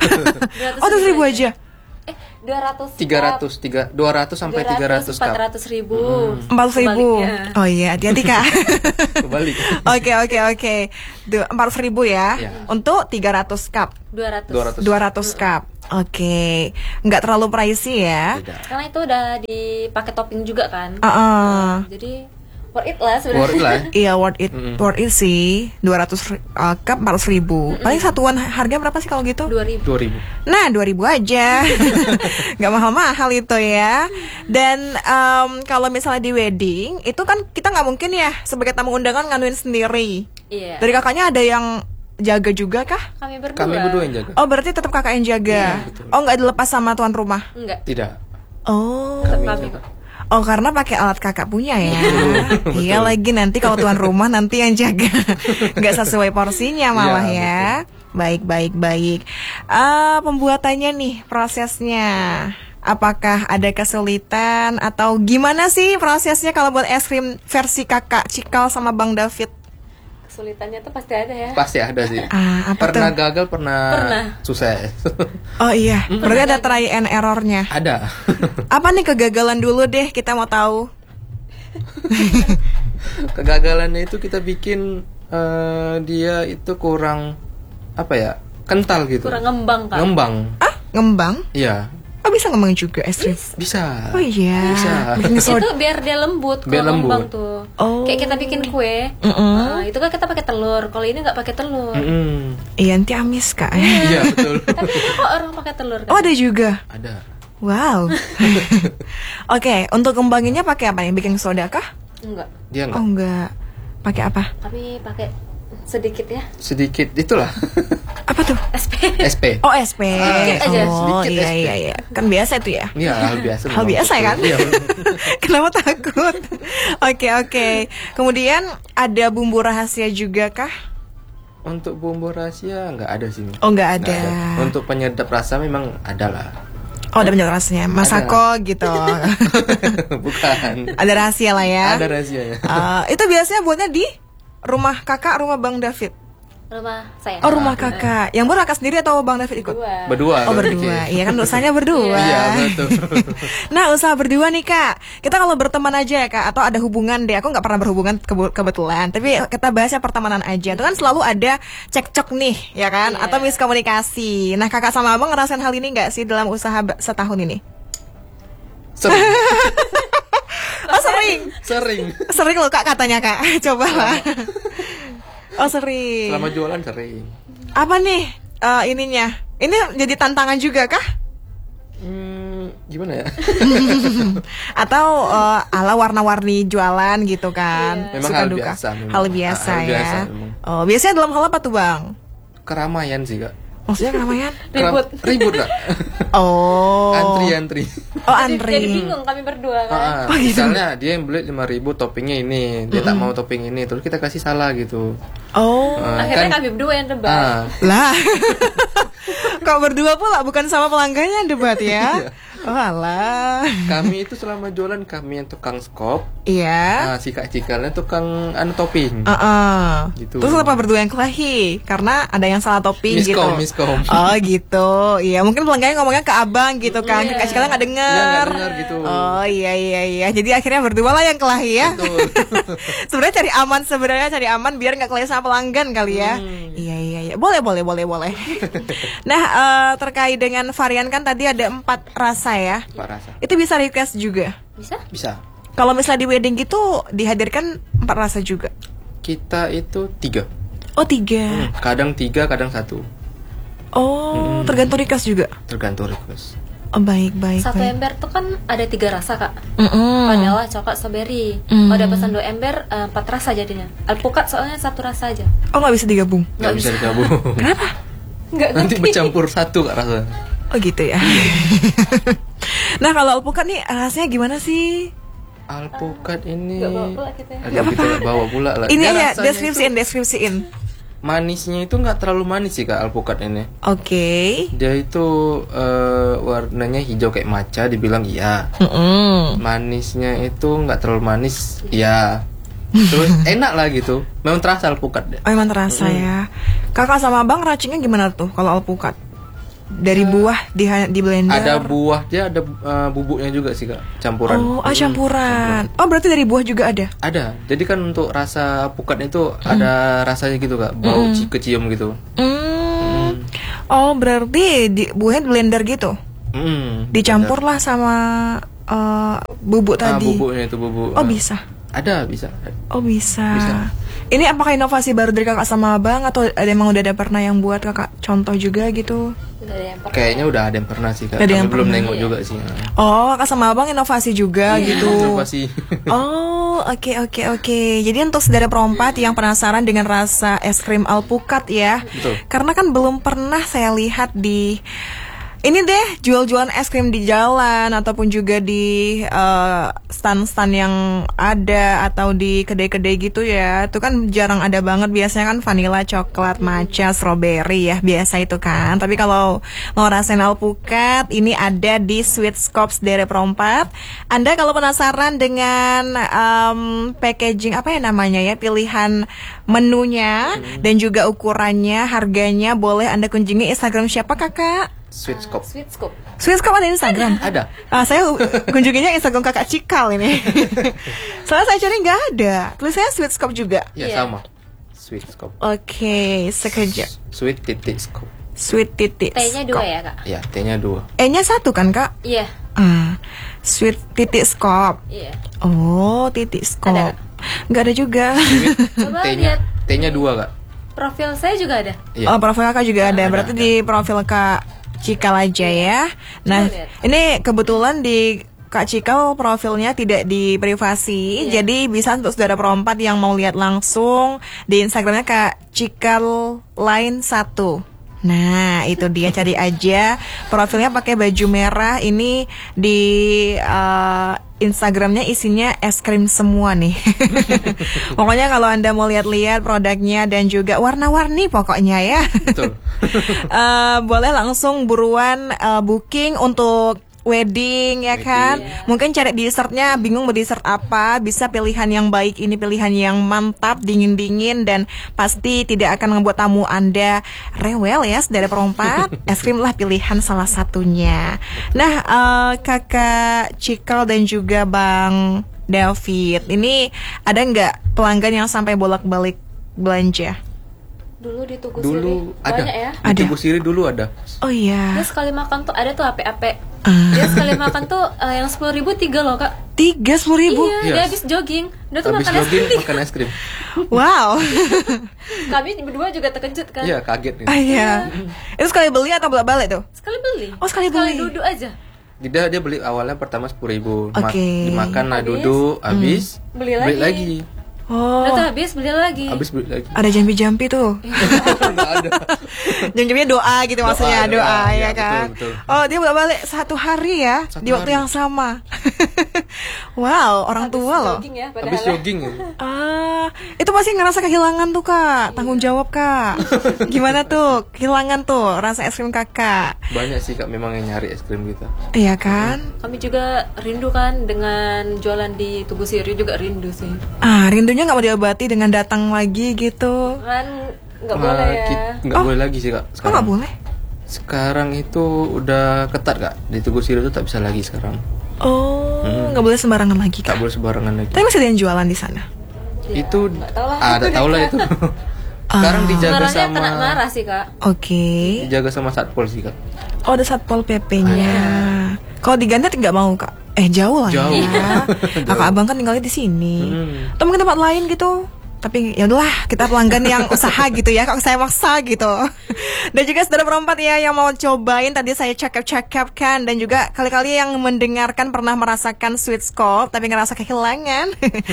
Speaker 1: Oh tuh ribu aja.
Speaker 3: Eh, dua ratus
Speaker 2: tiga ratus, tiga, dua ratus sampai tiga ratus
Speaker 3: empat
Speaker 2: cup.
Speaker 3: ratus ribu.
Speaker 1: Empat ribu.
Speaker 3: Sebaliknya.
Speaker 1: Oh iya hati-hati kak.
Speaker 2: Kebalik.
Speaker 1: Oke oke oke. Empat ribu ya.
Speaker 2: Iya.
Speaker 1: Untuk tiga ratus cup.
Speaker 3: dua ratus.
Speaker 2: dua ratus.
Speaker 1: Dua ratus cup. Oke. Nggak terlalu pricey ya.
Speaker 2: Tidak.
Speaker 3: Karena itu udah dipakai topping juga kan.
Speaker 1: Ah, ah.
Speaker 3: Jadi worth it lah
Speaker 2: Worth
Speaker 3: sebenarnya.
Speaker 2: it lah.
Speaker 1: Iya worth it,
Speaker 2: Mm-mm.
Speaker 1: worth it sih. Dua ratus uh, cup empat ratus ribu. Paling satuan harga berapa sih kalau gitu?
Speaker 3: dua ribu.
Speaker 2: dua ribu.
Speaker 1: Nah, dua ribu aja. Nggak mahal-mahal itu ya. Dan em, kalau misalnya di wedding, itu kan kita nggak mungkin ya sebagai tamu undangan nganuin sendiri.
Speaker 3: Iya.
Speaker 1: Dari kakaknya ada yang jaga juga kah?
Speaker 3: Kami berdua.
Speaker 2: Kami berdua yang jaga.
Speaker 1: Oh, berarti tetap kakak yang jaga.
Speaker 2: Iya, betul.
Speaker 1: Oh, nggak dilepas sama tuan rumah.
Speaker 3: Enggak.
Speaker 2: Tidak.
Speaker 1: Oh.
Speaker 3: Tetap
Speaker 2: Kami
Speaker 3: kami.
Speaker 2: jaga.
Speaker 1: Oh, karena pakai alat kakak punya ya. Iya lagi nanti kalau tuan rumah nanti yang jaga. Nggak sesuai porsinya malah
Speaker 2: Iya,
Speaker 1: ya. Baik, baik, baik. Ah, pembuatannya nih prosesnya. Apakah ada kesulitan atau gimana sih prosesnya kalau buat es krim versi kakak Cikal sama Bang David?
Speaker 3: Kesulitannya tuh pasti ada ya.
Speaker 2: Pasti ada sih.
Speaker 1: Ah, apa
Speaker 2: Pernah
Speaker 1: tuh?
Speaker 2: gagal, pernah,
Speaker 3: Pernah.
Speaker 2: sukses.
Speaker 1: Oh iya, berarti ada try and errornya.
Speaker 2: Ada.
Speaker 1: Apa nih kegagalan dulu deh kita mau tahu.
Speaker 2: Kegagalannya itu kita bikin eh, dia itu kurang apa ya, kental gitu.
Speaker 3: Kurang ngembang kan.
Speaker 2: Ngembang.
Speaker 1: Ah, ngembang?
Speaker 2: Iya.
Speaker 1: Oh bisa ngembang juga es krim?
Speaker 2: Bisa.
Speaker 1: Oh iya.
Speaker 2: Bisa.
Speaker 1: Bikin soda.
Speaker 3: Itu biar dia lembut
Speaker 2: Biar
Speaker 3: kalau ngembang
Speaker 2: lembut.
Speaker 3: tuh.
Speaker 1: Oh.
Speaker 3: Kayak kita bikin kue.
Speaker 1: Mm-mm.
Speaker 3: Nah, itu kan kita pakai telur. Kalau ini nggak pakai telur.
Speaker 2: Mm-mm.
Speaker 1: Iya nanti amis kak.
Speaker 2: Iya betul.
Speaker 3: Tapi kok orang pakai telur kan?
Speaker 1: Oh ada juga.
Speaker 2: Ada.
Speaker 1: Wow. Oke, untuk ngembanginnya pakai apa nih? Baking soda kah?
Speaker 3: Enggak.
Speaker 2: Dia
Speaker 1: Oh
Speaker 2: enggak.
Speaker 1: enggak. Pakai apa?
Speaker 3: Kami pakai sedikit ya.
Speaker 2: Sedikit itulah.
Speaker 1: Apa tuh?
Speaker 3: S P.
Speaker 2: S P.
Speaker 1: Oh S P.
Speaker 3: Sedikit aja.
Speaker 1: Oh
Speaker 2: Sedikit
Speaker 1: iya
Speaker 2: S P.
Speaker 1: iya iya. Kan biasa itu ya.
Speaker 2: Iya, hal biasa.
Speaker 1: Hal
Speaker 2: memang.
Speaker 1: biasa kan?
Speaker 2: Iya.
Speaker 1: Kenapa takut? Oke oke. Kemudian ada bumbu rahasia juga kah?
Speaker 2: Untuk bumbu rahasia nggak ada sih.
Speaker 1: Oh nggak
Speaker 2: Nggak
Speaker 1: ada.
Speaker 2: Untuk penyedap rasa memang ada lah.
Speaker 1: Oh ada penjelasannya. Masako gitu.
Speaker 2: Bukan.
Speaker 1: Ada rahasia lah ya.
Speaker 2: Ada rahasianya.
Speaker 1: Eh, itu biasanya buatnya di rumah kakak, rumah Bang David.
Speaker 3: Rumah saya.
Speaker 1: Oh rumah kakak. Yang buat kakak sendiri atau Bang David ikut?
Speaker 3: Dua.
Speaker 2: Berdua.
Speaker 1: Oh
Speaker 2: kalau
Speaker 1: berdua,
Speaker 2: bikin.
Speaker 1: iya kan usahanya berdua.
Speaker 2: Iya betul.
Speaker 1: Nah usaha berdua nih kak. Kita kalau berteman aja ya kak, atau ada hubungan deh. Aku nggak pernah berhubungan kebe- kebetulan. Tapi kita bahasnya pertemanan aja. Itu kan selalu ada cekcok nih, ya kan?
Speaker 3: Iya.
Speaker 1: Atau miskomunikasi. Nah kakak sama abang ngerasain hal ini nggak sih dalam usaha ba- setahun ini?
Speaker 2: Sering.
Speaker 1: Oh sering,
Speaker 2: Sering.
Speaker 1: sering loh kak katanya kak. Coba lah. Oh sering.
Speaker 2: Selama jualan sering.
Speaker 1: Apa nih eh, ininya? Ini jadi tantangan juga kah?
Speaker 2: Hmm, gimana ya?
Speaker 1: Atau eh, ala warna-warni jualan gitu kan?
Speaker 2: Memang
Speaker 1: Suka
Speaker 2: hal
Speaker 1: duka.
Speaker 2: biasa, memang.
Speaker 1: Hal biasa
Speaker 2: Hal
Speaker 1: ya.
Speaker 2: biasa, memang.
Speaker 1: Oh, biasanya dalam hal apa tuh bang?
Speaker 2: Keramaian sih kak.
Speaker 1: Maksudnya keramaian?
Speaker 3: Ribut.
Speaker 2: Keram- Ribut kak.
Speaker 1: Oh.
Speaker 2: Antri-antri.
Speaker 1: Oh
Speaker 3: Jadi,
Speaker 1: antri.
Speaker 3: jadi bingung kami berdua kan.
Speaker 2: Ah, ah. Misalnya dia yang beli lima ribu toppingnya ini, dia tak mau topping ini, terus kita kasih salah gitu.
Speaker 1: Oh.
Speaker 2: Ah,
Speaker 3: Akhirnya
Speaker 2: kan-
Speaker 3: kami berdua yang debat.
Speaker 2: Ah,
Speaker 1: Lah. Kok berdua pula bukan sama pelanggannya yang debat ya? Oh alah.
Speaker 2: Kami itu selama jualan kami yang tukang skop.
Speaker 1: Iya.
Speaker 2: Nah, si Kak Cikalnya tukang anu topping.
Speaker 1: Uh-uh.
Speaker 2: Gitu.
Speaker 1: Terus kenapa berdua yang kelahi? Karena ada yang salah topping gitu.
Speaker 2: Miskom, miskom.
Speaker 1: Oh gitu. Iya, mungkin pelanggannya ngomongnya ke abang gitu kan.
Speaker 3: Iya.
Speaker 1: Kak Cikalnya nggak denger.
Speaker 2: Iya, nggak dengar gitu.
Speaker 1: Oh iya iya iya. Jadi akhirnya berdua lah yang kelahi ya.
Speaker 2: Betul.
Speaker 1: Sebenarnya cari aman sebenarnya cari aman biar nggak kelahi sama pelanggan kali ya.
Speaker 2: Hmm.
Speaker 1: Iya iya iya. Boleh boleh boleh boleh. Nah eh, terkait dengan varian kan tadi ada empat rasa ya.
Speaker 2: Pak rasa.
Speaker 1: Itu bisa request juga.
Speaker 3: Bisa?
Speaker 2: Bisa.
Speaker 1: Kalau misalnya di wedding gitu dihadirkan empat rasa juga.
Speaker 2: Kita itu tiga.
Speaker 1: Oh tiga.
Speaker 2: Hmm, kadang tiga, kadang satu.
Speaker 1: Oh tergantung request juga.
Speaker 2: Tergantung request.
Speaker 1: Oh baik baik.
Speaker 3: Satu
Speaker 1: baik.
Speaker 3: ember tuh kan ada tiga rasa kak.
Speaker 1: Mm-mm.
Speaker 3: Vanilla, coklat, strawberry.
Speaker 1: Mm.
Speaker 3: Kalau udah pesan dua ember, eh, empat rasa jadinya. Alpukat soalnya satu rasa aja.
Speaker 1: Oh nggak bisa digabung.
Speaker 2: Nggak bisa digabung.
Speaker 1: Kenapa?
Speaker 3: Nggak
Speaker 2: Nanti
Speaker 3: ngerti.
Speaker 2: bercampur satu Kak rasa.
Speaker 1: Oh gitu ya. Nah kalau alpukat nih rasanya gimana sih?
Speaker 2: Alpukat ini.
Speaker 3: Nggak bawa pula kita ya.
Speaker 2: Aduh, kita nggak bawa pula lah.
Speaker 1: Ini
Speaker 2: Dia
Speaker 1: ya
Speaker 2: rasanya
Speaker 1: deskripsiin
Speaker 2: itu-
Speaker 1: deskripsiin.
Speaker 2: Manisnya itu nggak terlalu manis sih Kak alpukat ini.
Speaker 1: Oke.
Speaker 2: Dia itu eh, warnanya hijau kayak maca, dibilang iya.
Speaker 1: Mm-mm.
Speaker 2: Manisnya itu nggak terlalu manis, iya. Terus enak lah gitu. Memang terasa alpukat deh.
Speaker 1: Oh, emang terasa ya. Kakak sama abang raciknya gimana tuh kalau alpukat? Dari buah di di blender.
Speaker 2: Ada buah, dia ada eh, bubuknya juga sih Kak, campuran.
Speaker 1: Oh, ah,
Speaker 2: Mm,
Speaker 1: campuran. Oh, berarti dari buah juga ada.
Speaker 2: Ada. Jadi kan untuk rasa alpukat itu ada rasanya gitu Kak, bau ci- kecium gitu.
Speaker 1: Hmm. Oh, berarti di buahnya di blender gitu.
Speaker 2: Mm,
Speaker 1: Dicampur lah sama eh, bubuk
Speaker 2: bener. Ah,
Speaker 1: tadi.
Speaker 2: bubuknya itu bubuk.
Speaker 1: Oh,
Speaker 2: ah.
Speaker 1: bisa.
Speaker 2: Ada, bisa.
Speaker 1: Oh, bisa.
Speaker 2: Bisa.
Speaker 1: Ini apakah inovasi baru dari kakak sama abang atau ada emang udah ada pernah yang buat kakak contoh juga gitu?
Speaker 3: Udah ada yang pernah.
Speaker 2: Kayaknya udah ada yang pernah sih Kak.
Speaker 1: Ada
Speaker 2: Tapi
Speaker 1: yang
Speaker 2: belum
Speaker 1: pernah.
Speaker 2: nengok
Speaker 3: Iya.
Speaker 2: juga sih.
Speaker 1: Oh, kakak sama abang inovasi juga gitu.
Speaker 2: Inovasi.
Speaker 1: Oh, oke oke oke. Jadi untuk saudara perompat yang penasaran dengan rasa es krim alpukat ya.
Speaker 2: Betul.
Speaker 1: Karena kan belum pernah saya lihat di ini deh jual-jualan es krim di jalan ataupun juga di eh, stand-stand yang ada atau di kedai-kedai gitu ya. Itu kan jarang ada banget, biasanya kan vanilla, coklat, matcha, strawberry ya, biasa itu kan. Tapi kalau mau rasain alpukat, ini ada di Sweet Scopes dari Perompat. Anda kalau penasaran dengan em, packaging apa ya namanya ya, pilihan menunya dan juga ukurannya, harganya, boleh Anda kunjungi Instagram siapa kakak?
Speaker 2: Sweet Scoop.
Speaker 3: Sweet scoop.
Speaker 1: Sweet Scope ada Instagram?
Speaker 2: Ada.
Speaker 1: Ah, saya kunjunginya Instagram kakak Cikal ini. Soalnya saya cari nggak ada. Tulisannya Sweet Scope juga.
Speaker 2: Ya
Speaker 3: Iya.
Speaker 2: sama. Sweet Scoop.
Speaker 1: Oke, sekejap.
Speaker 2: Sweet titik scoop.
Speaker 1: Sweet titik.
Speaker 3: T-nya dua
Speaker 1: Scope.
Speaker 3: ya kak?
Speaker 2: Ya, T-nya dua.
Speaker 1: E-nya satu kan kak?
Speaker 3: Iya.
Speaker 1: Ah, Sweet titik Scope.
Speaker 3: Iya.
Speaker 1: Oh, titik Scope.
Speaker 3: Ada
Speaker 1: Nggak ada juga.
Speaker 3: Coba
Speaker 2: T-nya
Speaker 3: lihat.
Speaker 2: T-nya dua Kak.
Speaker 3: Profil saya juga ada.
Speaker 2: Iya.
Speaker 1: Oh, profil kakak juga ada.
Speaker 2: Ada,
Speaker 1: Berarti
Speaker 2: ada.
Speaker 1: di profil kak Cikal aja ya. Nah,
Speaker 3: lihat.
Speaker 1: ini kebetulan di Kak Cikal profilnya tidak di privasi,
Speaker 3: Iya.
Speaker 1: jadi bisa untuk saudara perompat yang mau lihat langsung di Instagramnya Kak Cikal Line satu. Nah, itu dia, cari aja profilnya pakai baju merah. Ini di uh, Instagramnya isinya es krim semua nih. Pokoknya kalau Anda mau lihat-lihat produknya dan juga warna-warni pokoknya ya.
Speaker 2: Betul.
Speaker 1: Eh, boleh langsung buruan eh, booking untuk wedding ya kan. Mungkin cari dessertnya bingung mau dessert apa, bisa pilihan yang baik ini, pilihan yang mantap, dingin-dingin dan pasti tidak akan membuat tamu Anda rewel ya saudara perompat. Es krim lah pilihan salah satunya. Nah, eh, kakak Cikal dan juga Bang David, ini ada nggak pelanggan yang sampai bolak-balik belanja?
Speaker 3: Dulu di Tugu
Speaker 2: Dulu
Speaker 3: Siri
Speaker 2: ada.
Speaker 3: banyak ya.
Speaker 2: Di Tugu Siri dulu ada.
Speaker 1: Oh iya.
Speaker 3: Dia sekali makan tuh ada tuh ape-ape.
Speaker 1: Ah.
Speaker 3: Dia sekali makan tuh eh, yang sepuluh ribu tiga loh kak.
Speaker 1: Tiga sepuluh ribu.
Speaker 3: Iya,
Speaker 2: Iya.
Speaker 3: dia habis jogging. Dia tuh
Speaker 2: Habis
Speaker 3: makan es
Speaker 2: jogging
Speaker 3: krim.
Speaker 2: makan es krim.
Speaker 1: Wow.
Speaker 3: Kami berdua juga terkejut kan.
Speaker 2: Iya, kaget nih.
Speaker 1: Ah, iya. Itu sekali beli atau bolak-balik tuh?
Speaker 3: Sekali beli.
Speaker 1: Oh, sekali beli.
Speaker 3: duduk aja.
Speaker 2: Dia dia beli awalnya pertama sepuluh ribu.
Speaker 1: Oke.
Speaker 2: Dimakan lah
Speaker 3: Habis.
Speaker 2: duduk, habis
Speaker 3: Beli lagi.
Speaker 1: Oh.
Speaker 3: Udah tuh habis beli lagi.
Speaker 2: Habis beli lagi.
Speaker 1: Ada jampi-jampi tuh.
Speaker 2: Nggak ada.
Speaker 1: Jam-jamnya doa gitu
Speaker 2: Doa,
Speaker 1: maksudnya, doa,
Speaker 2: doa,
Speaker 1: ya
Speaker 2: ya,
Speaker 1: kan.
Speaker 2: betul, betul.
Speaker 1: Oh, dia bolak-balik satu hari ya,
Speaker 2: Satu
Speaker 1: di waktu
Speaker 2: hari.
Speaker 1: yang sama. Wow, orang
Speaker 3: Habis
Speaker 1: tua loh.
Speaker 3: jogging ya, padahal
Speaker 2: Habis
Speaker 3: ya.
Speaker 2: jogging ya.
Speaker 1: Ah, itu pasti ngerasa kehilangan tuh kak, tanggung jawab kak. Gimana tuh, kehilangan tuh rasa es krim kakak.
Speaker 2: Banyak sih Kak memang yang nyari es krim kita.
Speaker 1: Iya kan?
Speaker 3: Kami juga rindu kan dengan jualan di Tugu Siri juga rindu sih.
Speaker 1: Ah, rindunya nggak mau diobati dengan datang lagi gitu.
Speaker 3: Kan nggak
Speaker 2: Nah,
Speaker 3: boleh ya.
Speaker 2: kit- nggak
Speaker 1: Oh.
Speaker 2: boleh lagi sih Kak
Speaker 1: Kok
Speaker 2: sekarang.
Speaker 1: nggak boleh?
Speaker 2: Sekarang itu udah ketat Kak. Di Tugu Siri itu tak bisa lagi sekarang.
Speaker 1: Oh, nggak boleh sembarangan lagi
Speaker 2: Tak
Speaker 1: kak.
Speaker 2: boleh sembarangan lagi.
Speaker 1: Tapi masih ada yang jualan di sana.
Speaker 3: Ya,
Speaker 2: Itu
Speaker 3: nggak tahu lah.
Speaker 2: ada tahu lah itu. Sekarang dijaga
Speaker 3: Orangnya
Speaker 2: sama
Speaker 3: kena marah sih kak.
Speaker 1: Oke.
Speaker 2: dijaga sama Satpol sih Kak.
Speaker 1: Oh, ada satpol pp-nya. Kalau diganti nggak mau kak? Eh jauh lah
Speaker 2: Jauh.
Speaker 1: ya. Kakak abang kan tinggalnya di sini.
Speaker 2: Hmm.
Speaker 1: Atau mungkin tempat lain gitu. Tapi ya udahlah, kita pelanggan yang usaha gitu ya, kalau saya maksa gitu. Dan juga saudara perempat ya yang mau cobain, tadi saya cakap-cakap kan. Dan juga kali-kali yang mendengarkan pernah merasakan sweet scope tapi ngerasa kehilangan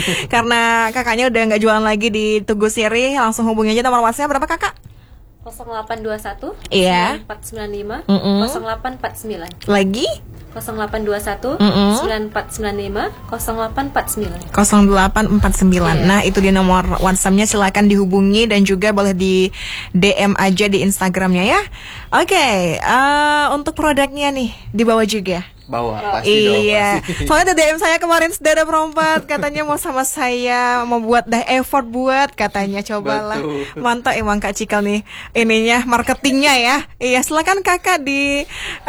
Speaker 1: karena kakaknya udah nggak jualan lagi di Tugu Siri. Langsung hubungi aja nomor WhatsApp berapa kakak?
Speaker 3: nol delapan dua satu
Speaker 1: Iya.
Speaker 3: sembilan empat sembilan lima
Speaker 1: Mm-mm.
Speaker 3: nol delapan empat sembilan
Speaker 1: Lagi
Speaker 3: nol delapan dua satu
Speaker 1: Mm-mm.
Speaker 3: sembilan empat sembilan lima nol delapan empat sembilan.
Speaker 1: nol delapan empat sembilan.
Speaker 3: Iya.
Speaker 1: Nah, itu dia nomor WhatsApp-nya, silakan dihubungi dan juga boleh di D M aja di Instagramnya ya. Oke, eh, untuk produknya nih dibawa juga.
Speaker 2: Bawa pasti dong.
Speaker 1: Iya,
Speaker 2: Pasti.
Speaker 1: soalnya ada D M saya kemarin saudara perempat, katanya mau sama saya, mau buat dah effort buat, katanya cobalah.
Speaker 2: Betul.
Speaker 1: Mantap emang Kak Cikal nih, ininya marketingnya ya. Iya, silakan kakak di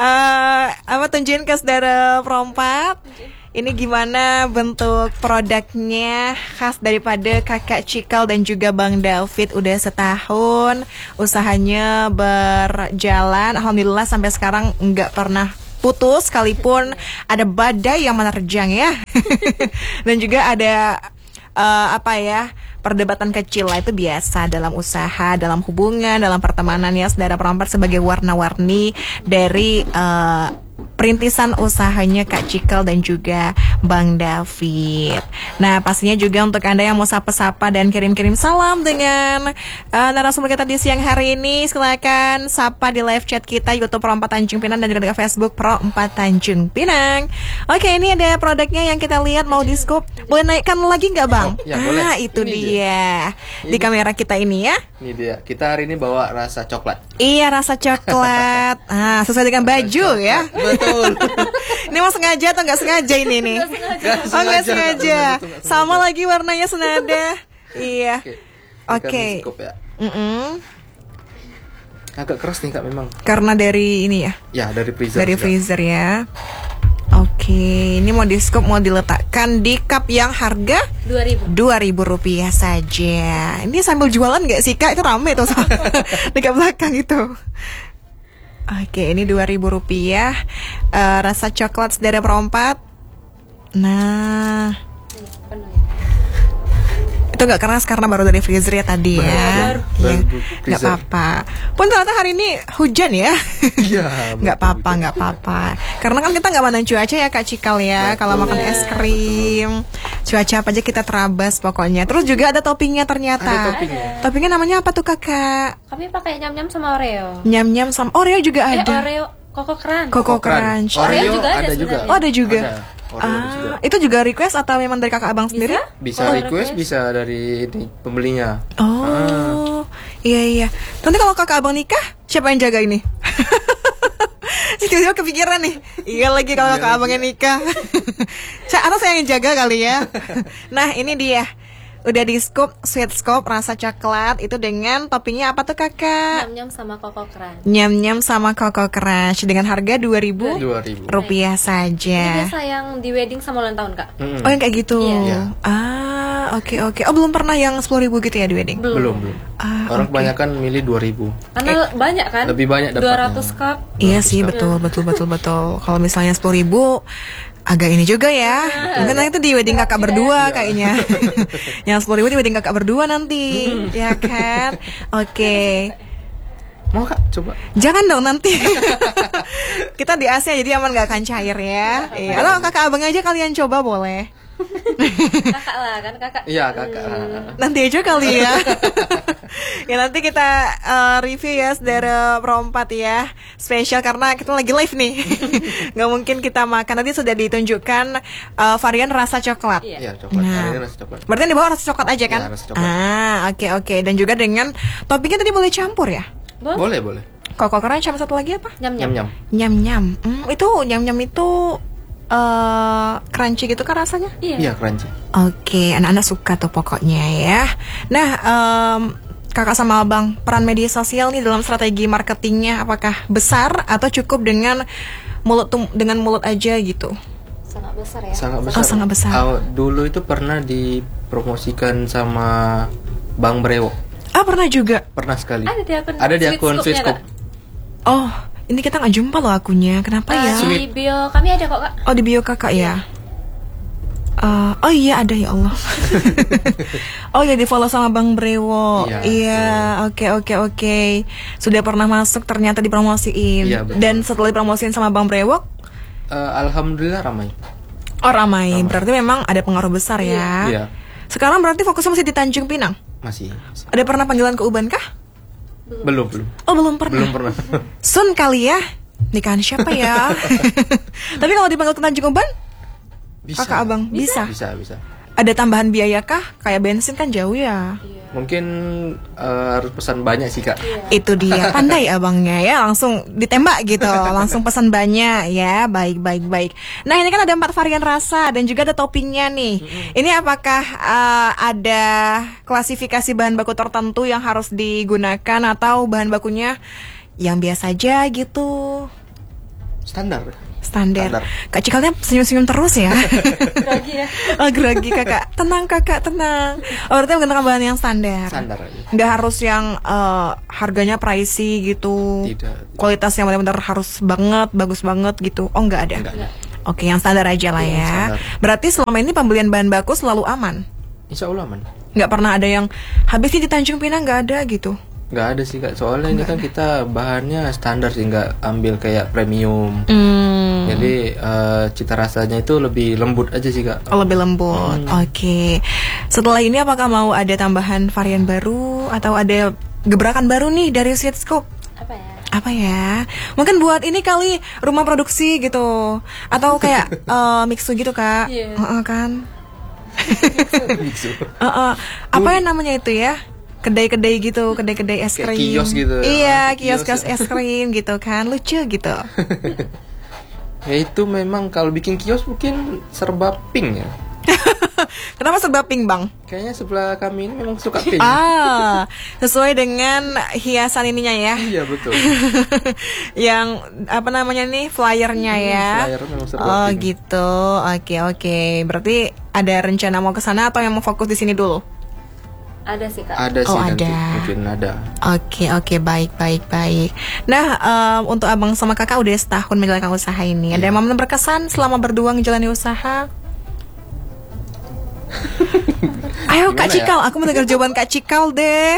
Speaker 1: eh, apa tunjukin ke saudara perempat. Ini gimana bentuk produknya khas daripada kakak Cikal dan juga Bang David. Udah setahun usahanya berjalan, alhamdulillah sampai sekarang nggak pernah putus sekalipun ada badai yang menerjang ya. Dan juga ada eh, apa ya, perdebatan kecil lah, itu biasa dalam usaha, dalam hubungan, dalam pertemanan ya saudara perempat, sebagai warna-warni dari eh, perintisan usahanya Kak Cikal dan juga Bang David. Nah, pastinya juga untuk Anda yang mau sapa-sapa dan kirim-kirim salam dengan uh, narasumber kita di siang hari ini, silakan sapa di live chat kita YouTube Pro empat Tanjung Pinang dan juga di Facebook Pro empat Tanjung Pinang. Oke, ini ada produknya yang kita lihat mau di scoop. Boleh naikkan lagi nggak Bang?
Speaker 2: Oh, ya, boleh.
Speaker 1: Nah, itu
Speaker 2: Ini
Speaker 1: dia. Di
Speaker 2: Ini.
Speaker 1: kamera kita ini ya.
Speaker 2: Ini dia. Kita hari ini bawa rasa coklat.
Speaker 1: Iya, rasa coklat. Ah, sesuai dengan baju ya.
Speaker 2: Betul.
Speaker 1: Ini mau sengaja atau nggak sengaja ini nih?
Speaker 2: Nggak
Speaker 1: Oh nggak
Speaker 2: sengaja.
Speaker 1: sengaja.
Speaker 2: Betul, nggak
Speaker 1: Sama lagi warnanya senada. Iya.
Speaker 2: Oke.
Speaker 1: Oke.
Speaker 2: Kita scoop ya.
Speaker 1: Mm-mm.
Speaker 2: Agak keras nih Kak memang.
Speaker 1: Karena dari ini ya,
Speaker 2: Ya dari freezer.
Speaker 1: dari
Speaker 2: juga.
Speaker 1: freezer ya. Oke, ini mau di scoop, mau diletakkan di cup yang harga
Speaker 3: dua ribu.
Speaker 1: dua ribu rupiah saja. Ini sambil jualan nggak sih Kak? Itu rame tuh dekat belakang itu. Oke, ini dua ribu rupiah. Eh, rasa coklat saudara perempat. Nah, itu nggak keras karena baru dari freezer ya tadi ya.
Speaker 2: Baru,
Speaker 1: Iya,
Speaker 2: baru
Speaker 1: nggak
Speaker 2: freezer.
Speaker 1: apa-apa. Pun ternyata hari ini hujan ya.
Speaker 2: Iya.
Speaker 1: Nggak
Speaker 2: betul,
Speaker 1: apa-apa, nggak apa-apa. Karena kan kita nggak mandang cuaca ya Kak Cikal ya.
Speaker 2: Betul.
Speaker 1: Kalau makan es krim, cuaca apa aja kita terabas pokoknya. Terus juga ada toppingnya ternyata.
Speaker 2: Ada toppingnya.
Speaker 1: Toppingnya namanya apa tuh Kakak?
Speaker 3: Kami pakai nyam-nyam sama Oreo.
Speaker 1: Nyam-nyam sama Oreo juga
Speaker 3: Eh
Speaker 1: ada.
Speaker 3: Oreo Koko Crunch.
Speaker 1: Coco
Speaker 2: Crunch.
Speaker 1: Crunch.
Speaker 3: Oreo
Speaker 2: Oreo
Speaker 3: juga ada
Speaker 2: ada juga.
Speaker 3: sebenarnya.
Speaker 1: Oh ada juga.
Speaker 2: Ada. Oreo ada juga.
Speaker 1: Ah, itu juga request atau memang dari kakak abang sendiri?
Speaker 2: Bisa
Speaker 3: Oh,
Speaker 2: request,
Speaker 3: request.
Speaker 2: bisa dari ini, pembelinya.
Speaker 1: Oh, iya iya. Nanti kalau kakak abang nikah, siapa yang jaga ini? Tiba-tiba kepikiran nih. Iya lagi kalau kakak abangnya nikah. Sa- Atau saya yang jaga kali ya. Nah ini dia. Udah di scoop, sweet scoop rasa coklat itu dengan toppingnya apa tuh kakak?
Speaker 3: Nyam-nyam sama Koko Crunch.
Speaker 1: Nyam-nyam sama Coco Crunch dengan harga dua ribu
Speaker 2: Dua ribu.
Speaker 1: rupiah
Speaker 3: Ini
Speaker 1: saja.
Speaker 3: biasa yang di wedding sama ulang tahun kak.
Speaker 2: Mm-mm.
Speaker 1: Oh yang kayak gitu.
Speaker 3: Iya.
Speaker 1: Ah, oke oke. Oh belum pernah yang sepuluh ribu gitu ya di wedding?
Speaker 2: Belum belum.
Speaker 1: Ah,
Speaker 2: Orang
Speaker 1: oke.
Speaker 2: kebanyakan milih dua ribu.
Speaker 3: Karena banyak kan?
Speaker 2: lebih banyak dapatnya.
Speaker 3: dua ratus cup.
Speaker 1: Iya sih, betul betul betul betul. Kalau misalnya sepuluh ribu agak ini juga ya. Mungkin nanti itu di wedding kakak berdua kayaknya. Yang sepuluh ribu di wedding kakak berdua nanti, ya kan? Oke.
Speaker 2: Mau Kak coba?
Speaker 1: Jangan dong nanti. Kita di A C jadi aman gak akan cair ya. Iya. Atau kakak abang aja kalian coba boleh.
Speaker 3: Kakak lah kan kakak.
Speaker 2: Iya kakak.
Speaker 1: Nanti aja kali ya. Ya nanti kita uh, review ya saudara perempat ya. Spesial karena kita lagi live nih. Nggak mungkin kita makan. Nanti sudah ditunjukkan uh, varian rasa coklat.
Speaker 3: Iya.
Speaker 2: Iya coklat.
Speaker 1: Nah.
Speaker 2: Ini rasa coklat.
Speaker 1: Berarti yang di bawah rasa coklat aja kan?
Speaker 2: Iya, rasa coklat.
Speaker 1: Ah, oke oke. Dan juga dengan toppingnya tadi boleh campur ya?
Speaker 3: Boleh.
Speaker 2: Boleh boleh.
Speaker 1: Kok keren sama satu lagi apa?
Speaker 3: Nyam
Speaker 2: Nyam
Speaker 3: nyam.
Speaker 2: nyam.
Speaker 1: Nyam nyam. Hmm, itu nyam nyam itu uh, crunchy gitu kan rasanya?
Speaker 3: Iya.
Speaker 2: Iya crunchy.
Speaker 1: Oke, anak-anak suka tuh pokoknya ya. Nah, em, kakak sama abang, peran media sosial nih dalam strategi marketingnya apakah besar atau cukup dengan mulut tum- dengan mulut aja gitu?
Speaker 3: Sangat besar ya.
Speaker 2: Sangat
Speaker 1: Oh,
Speaker 2: besar.
Speaker 1: sangat besar.
Speaker 2: Awal- dulu itu pernah dipromosikan sama Bang Brewok.
Speaker 1: Ah, pernah juga.
Speaker 2: Pernah sekali.
Speaker 3: Ada di akun
Speaker 2: Ada di
Speaker 3: Sweet
Speaker 2: akun
Speaker 3: Scoop-nya,
Speaker 2: Sweetscoop.
Speaker 3: Kak?
Speaker 1: Oh, ini kita nggak jumpa loh akunnya. Kenapa ya?
Speaker 3: Ah, di bio kami ada kok kak.
Speaker 1: Oh, di bio kakak ya. Eh, oh iya ada ya Allah. Oh ya di follow sama Bang Brewo.
Speaker 2: Iya,
Speaker 1: Iya, oke oke oke. Sudah pernah masuk ternyata dipromosiin.
Speaker 2: Iya, betul.
Speaker 1: Dan setelah dipromosiin sama Bang Brewo,
Speaker 2: Eh, Alhamdulillah ramai.
Speaker 1: oh ramai. Berarti memang ada pengaruh besar ya.
Speaker 2: Iya.
Speaker 1: Sekarang berarti fokusnya masih di Tanjung Pinang.
Speaker 2: Masih.
Speaker 1: Ada pernah panggilan ke Uban kah?
Speaker 2: Belum belum.
Speaker 1: Oh belum pernah.
Speaker 2: Belum pernah.
Speaker 1: Sun kali ya. Nikahan siapa ya? Tapi kalau dipanggil ke Tanjung Uban,
Speaker 2: Bisa.
Speaker 1: kakak abang bisa.
Speaker 2: Bisa bisa.
Speaker 1: Ada tambahan biaya kah? Kayak bensin kan jauh ya.
Speaker 2: Mungkin eh, harus pesan banyak sih kak.
Speaker 1: Itu dia, pandai abangnya ya, langsung ditembak gitu, langsung pesan banyak ya, baik baik baik. Nah ini kan ada empat varian rasa dan juga ada toppingnya nih. Ini apakah uh, ada klasifikasi bahan baku tertentu yang harus digunakan atau bahan bakunya yang biasa aja gitu?
Speaker 2: Standar.
Speaker 1: Standar.
Speaker 2: Standar.
Speaker 1: Kak Cikalnya senyum-senyum terus ya.
Speaker 3: Grogi ya.
Speaker 1: Oh grogi kakak, tenang kakak tenang. Oh berarti menggunakan bahan yang standar.
Speaker 2: Standar aja.
Speaker 1: Nggak harus yang eh, harganya pricey gitu.
Speaker 2: Tidak.
Speaker 1: Kualitasnya benar-benar harus banget, bagus banget gitu. Oh nggak ada.
Speaker 2: Enggak ada.
Speaker 1: Oke yang standar aja lah
Speaker 2: Iya,
Speaker 1: ya.
Speaker 2: standar.
Speaker 1: Berarti selama ini pembelian bahan baku selalu aman.
Speaker 2: Insya Allah man.
Speaker 1: Nggak pernah ada yang habisnya di Tanjung Pinang nggak ada gitu.
Speaker 2: Nggak ada sih kak. Soalnya ini kan kita bahannya standar sih, nggak ambil kayak premium.
Speaker 1: Hmm.
Speaker 2: Jadi eh, cita rasanya itu lebih lembut aja sih kak.
Speaker 1: Oh, lebih lembut.
Speaker 2: Hmm.
Speaker 1: Oke. Setelah ini apakah mau ada tambahan varian baru atau ada gebrakan baru nih dari Sweetscoop?
Speaker 3: Apa ya?
Speaker 1: Apa ya? Mungkin buat ini kali rumah produksi gitu atau kayak eh, mixu gitu kak?
Speaker 3: Iya.
Speaker 1: Heeh, kan?
Speaker 2: Gitu.
Speaker 1: Heeh. Apa yang namanya itu ya? Kedai-kedai gitu, kedai-kedai es
Speaker 2: Kayak
Speaker 1: krim.
Speaker 2: kios gitu.
Speaker 1: Iya,
Speaker 2: Kios.
Speaker 1: kios-kios es krim gitu kan, lucu gitu.
Speaker 2: Ya itu memang kalau bikin kios mungkin serba pink ya.
Speaker 1: Kenapa serba pink bang?
Speaker 2: Kayaknya sebelah kami ini memang suka pink.
Speaker 1: Ah, sesuai dengan hiasan ininya ya.
Speaker 2: Iya betul.
Speaker 1: Yang apa namanya nih flyernya ya.
Speaker 2: flyer memang serba
Speaker 1: Oh
Speaker 2: pink.
Speaker 1: gitu, oke oke. Berarti ada rencana mau ke sana atau yang mau fokus di sini dulu?
Speaker 3: Ada sih kak.
Speaker 2: Ada
Speaker 1: Oh,
Speaker 2: sih nanti
Speaker 1: ada.
Speaker 2: mungkin ada.
Speaker 1: Oke oke baik baik baik. Nah em, untuk abang sama kakak udah setahun menjalankan usaha ini. Ada momen berkesan selama berdua menjalani usaha? Ayo Kak
Speaker 2: Gimana ya?
Speaker 1: Cikal, aku mendengar jawaban Kak Cikal deh.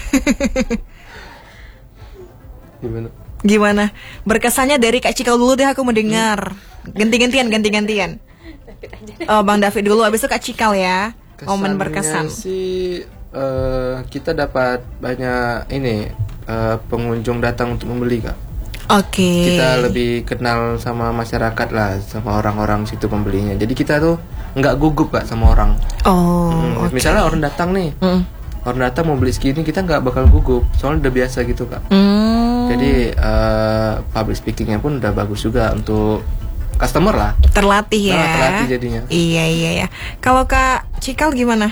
Speaker 2: Gimana?
Speaker 1: Gimana? Berkesannya dari Kak Cikal dulu deh aku mendengar. Ganti-gantian, ganti-gantian. Oh, Bang David dulu, abis itu Kak Cikal ya. Momen
Speaker 2: Kesannya
Speaker 1: berkesan.
Speaker 2: sih eh, kita dapat banyak ini eh, pengunjung datang untuk membeli kak.
Speaker 1: Oke.
Speaker 2: Kita lebih kenal sama masyarakat lah, sama orang-orang situ pembelinya. Jadi kita tuh nggak gugup kak sama orang.
Speaker 1: Oh,
Speaker 2: Hmm,
Speaker 1: oke.
Speaker 2: Misalnya orang datang nih,
Speaker 1: Mm.
Speaker 2: orang datang mau beli segini, kita nggak bakal gugup. Soalnya udah biasa gitu kak.
Speaker 1: Hmm.
Speaker 2: Jadi eh, public speakingnya pun udah bagus juga untuk customer lah.
Speaker 1: Terlatih ya.
Speaker 2: Nah, terlatih jadinya.
Speaker 1: Iya iya ya. Kalau Kak Cikal gimana?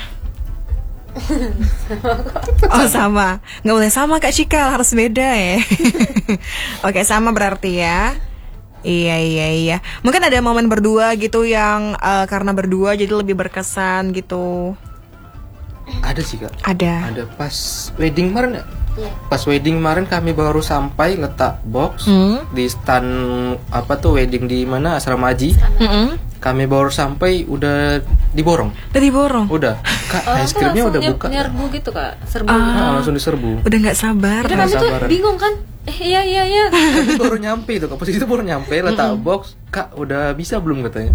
Speaker 1: Oh sama, nggak boleh sama Kak Cikal, harus beda ya. Oke sama berarti ya. Iya iya iya. Mungkin ada momen berdua gitu yang eh, karena berdua jadi lebih berkesan gitu.
Speaker 2: Ada sih kak.
Speaker 1: Ada.
Speaker 2: Ada pas wedding kemarin ya.
Speaker 3: Iya.
Speaker 2: Pas wedding kemarin kami baru sampai letak box
Speaker 1: Hmm.
Speaker 2: di stand apa tuh wedding di mana asrama haji.
Speaker 1: Mm-mm.
Speaker 2: Kami baru sampai udah diborong.
Speaker 1: Udah diborong.
Speaker 2: Udah. Kak,
Speaker 3: Orang
Speaker 2: es
Speaker 3: tuh
Speaker 2: krimnya
Speaker 3: langsung
Speaker 2: udah
Speaker 3: nyer-
Speaker 2: buka.
Speaker 3: nyerbu gitu kak, serbu.
Speaker 2: Nah, langsung diserbu.
Speaker 1: Udah nggak sabar.
Speaker 3: Udah kami tuh
Speaker 2: sabaran.
Speaker 3: bingung kan? Eh iya iya iya.
Speaker 2: Kami baru nyampe itu, ke posisi itu baru nyampe letak box. Kak, udah bisa belum katanya?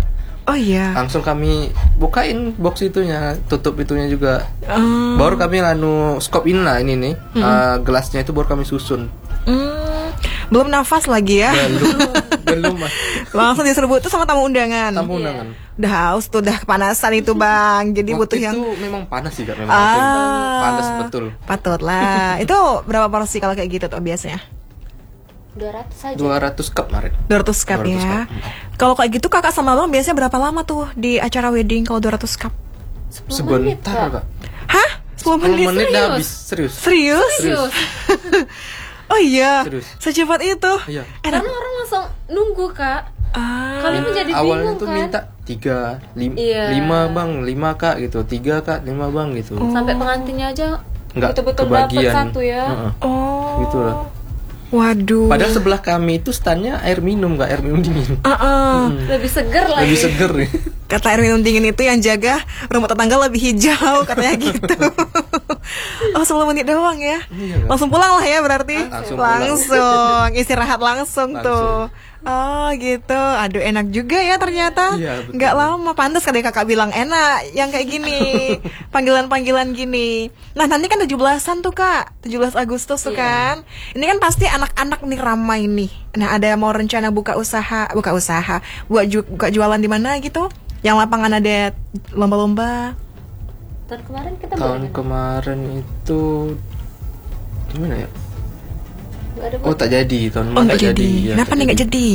Speaker 1: Oh iya.
Speaker 2: Langsung kami bukain box itunya, tutup itunya juga.
Speaker 1: Hmm.
Speaker 2: Baru kami anu skopin lah ini nih, hmm. uh, gelasnya itu baru kami susun.
Speaker 1: Hmm. Belum nafas lagi ya?
Speaker 2: Belum, belum mas.
Speaker 1: Langsung diserbu tuh sama tamu undangan.
Speaker 2: Tamu undangan.
Speaker 1: Udah haus tuh, udah kepanasan itu bang. Jadi
Speaker 2: Waktu
Speaker 1: butuh yang.
Speaker 2: itu memang panas sih kak, memang
Speaker 1: Ah,
Speaker 2: panas betul.
Speaker 1: Patut lah. Itu berapa porsi kalau kayak gitu tuh biasanya?
Speaker 3: dua ratus aja.
Speaker 2: dua ratus cup kemarin.
Speaker 1: dua ratus cup
Speaker 2: dua ratus
Speaker 1: ya.
Speaker 2: cup.
Speaker 1: Kalau kayak gitu kakak sama abang biasanya berapa lama tuh di acara wedding kalau dua ratus cup?
Speaker 3: sepuluh menit,
Speaker 2: Sebentar kak.
Speaker 1: Hah? sepuluh menit?
Speaker 2: sepuluh menit
Speaker 3: serius?
Speaker 2: dah habis, serius.
Speaker 1: Serius?
Speaker 3: Serius.
Speaker 1: Oh iya.
Speaker 2: Serius.
Speaker 1: Secepat itu.
Speaker 2: Iya.
Speaker 1: Enak.
Speaker 3: Karena orang langsung nunggu kak.
Speaker 1: Ah.
Speaker 3: Kami menjadi
Speaker 2: Awalnya
Speaker 3: bingung
Speaker 2: tuh
Speaker 3: kan.
Speaker 2: minta tiga, lim,
Speaker 3: Iya.
Speaker 2: lima bang, lima kak gitu, tiga kak, lima bang gitu.
Speaker 3: Sampai pengantinnya aja
Speaker 2: Nggak
Speaker 3: betul-betul dapat
Speaker 2: kebagian.
Speaker 3: satu ya.
Speaker 2: Heeh.
Speaker 1: Oh.
Speaker 2: Gitu lah.
Speaker 1: Waduh.
Speaker 2: Padahal sebelah kami itu standnya air minum kak, air minum dingin.
Speaker 1: Uh-uh.
Speaker 3: Lebih seger lagi.
Speaker 2: Lebih seger nih.
Speaker 1: Kata air minum dingin itu yang jaga rumah tetangga lebih hijau katanya gitu. Oh sepuluh menit doang ya.
Speaker 2: Iya, Kak.
Speaker 1: Langsung pulang lah ya berarti.
Speaker 2: Langsung
Speaker 1: Langsung istirahat langsung,
Speaker 2: Langsung.
Speaker 1: tuh. Oh gitu. Aduh enak juga ya ternyata.
Speaker 2: Iya, betul.
Speaker 1: Nggak lama. Pantas kali kakak bilang enak yang kayak gini. Panggilan-panggilan gini. Nah nanti kan tujuh belasan tuh kak, tujuh belas Agustus tuh
Speaker 3: Iya.
Speaker 1: kan. Ini kan pasti anak-anak nih ramai nih. Nah ada mau rencana buka usaha, buka usaha, buat ju- buka jualan di mana gitu? Yang lapangan ada lomba-lomba.
Speaker 3: Tahun kemarin kita
Speaker 2: Tahun
Speaker 3: bukan?
Speaker 2: kemarin itu gimana ya?
Speaker 3: Nggak ada
Speaker 2: Oh tak jadi, tahun
Speaker 1: Oh
Speaker 2: kemarin
Speaker 1: nggak
Speaker 2: tak
Speaker 1: jadi.
Speaker 2: Ya,
Speaker 1: Kenapa
Speaker 2: tak
Speaker 1: nih nggak jadi?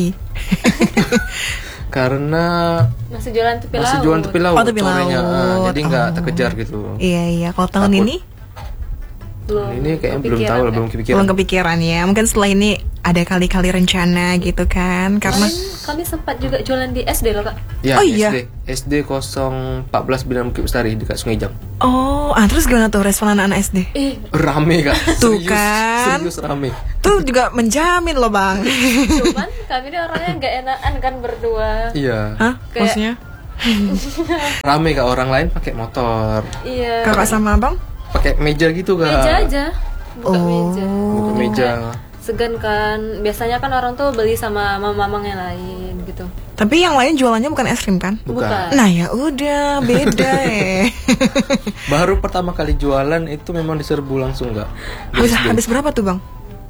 Speaker 2: Karena
Speaker 3: masih jualan tepi laut.
Speaker 2: masih jualan tepi laut,
Speaker 1: Oh, tepi
Speaker 2: sorenya,
Speaker 1: laut.
Speaker 2: ah, jadi nggak
Speaker 1: Oh.
Speaker 2: terkejar gitu.
Speaker 1: Iya iya. Kalau tahun
Speaker 2: Takut.
Speaker 1: ini
Speaker 3: Belum
Speaker 2: Ini kayaknya belum
Speaker 3: kepikiran,
Speaker 2: tahu lah,
Speaker 3: Kak.
Speaker 2: belum kepikiran.
Speaker 1: belum kepikiran ya. Mungkin setelah ini ada kali-kali rencana gitu kan. Karena
Speaker 3: Kemarin kami sempat juga jualan di S D loh kak.
Speaker 2: Ya,
Speaker 1: Oh, iya.
Speaker 2: S D S D nol empat belas Binan Bukit Bestari dekat Sungai Jam.
Speaker 1: oh, ah terus gimana tuh respon anak-anak S D?
Speaker 3: Eh,
Speaker 2: Rame kak.
Speaker 1: Tuh
Speaker 2: Serius,
Speaker 1: kan.
Speaker 2: Serius rame.
Speaker 1: Tuh juga menjamin loh bang.
Speaker 3: cuman kami ini orangnya nggak enakan kan berdua.
Speaker 2: Iya.
Speaker 1: Hah?
Speaker 3: Kayak-
Speaker 1: Maksudnya?
Speaker 2: Rame kak, orang lain pakai motor,
Speaker 3: Iya.
Speaker 1: Kakak sama abang?
Speaker 2: pakai meja gitu kak.
Speaker 3: Meja aja. Buka
Speaker 1: Oh.
Speaker 3: meja.
Speaker 2: Buka meja.
Speaker 3: Segan kan. Biasanya kan orang tuh beli sama mamang yang lain gitu.
Speaker 1: Tapi yang lain jualannya bukan es krim kan?
Speaker 2: Bukan.
Speaker 1: Nah ya udah beda eh.
Speaker 2: Baru pertama kali jualan itu memang diserbu langsung kak. Di
Speaker 1: habis
Speaker 2: S D.
Speaker 1: habis berapa tuh bang?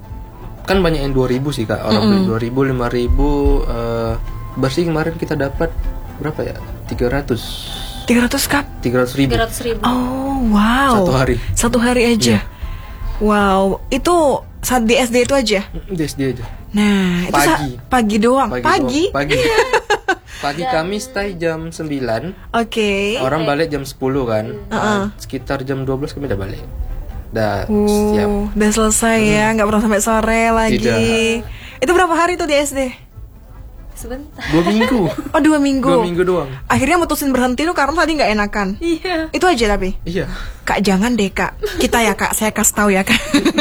Speaker 2: Kan banyak yang dua ribu sih kak. Orang beli dua ribu, lima ribu. eh, Bersih kemarin kita dapat berapa ya? tiga ratus.
Speaker 1: tiga ratus cup.
Speaker 2: tiga ratus ribu.
Speaker 3: tiga ratus ribu.
Speaker 1: Oh wow.
Speaker 2: Satu hari.
Speaker 1: Satu hari aja.
Speaker 2: Iya.
Speaker 1: Wow, itu saat di S D itu aja.
Speaker 2: Di S D aja.
Speaker 1: Nah, itu sa-
Speaker 2: Pagi.
Speaker 1: pagi doang.
Speaker 2: Pagi.
Speaker 1: Pagi.
Speaker 2: doang. Pagi. Pagi kami stay jam sembilan.
Speaker 1: Oke.
Speaker 2: Orang balik jam sepuluh kan.
Speaker 1: Uh-uh.
Speaker 2: Nah, sekitar jam dua belas kami udah balik. Udah
Speaker 1: Uh,
Speaker 2: siap.
Speaker 1: udah selesai ya, nggak pernah sampai sore lagi.
Speaker 2: Tidak.
Speaker 1: Itu berapa hari tuh di S D?
Speaker 3: Sebentar.
Speaker 2: Dua minggu.
Speaker 1: Oh dua minggu.
Speaker 2: Dua minggu doang.
Speaker 1: Akhirnya mutusin berhenti tuh karena tadi nggak enakan.
Speaker 3: Iya.
Speaker 1: Itu aja tapi.
Speaker 2: Iya.
Speaker 1: Kak jangan deh kak. Kita ya kak, saya kasih tahu ya kak.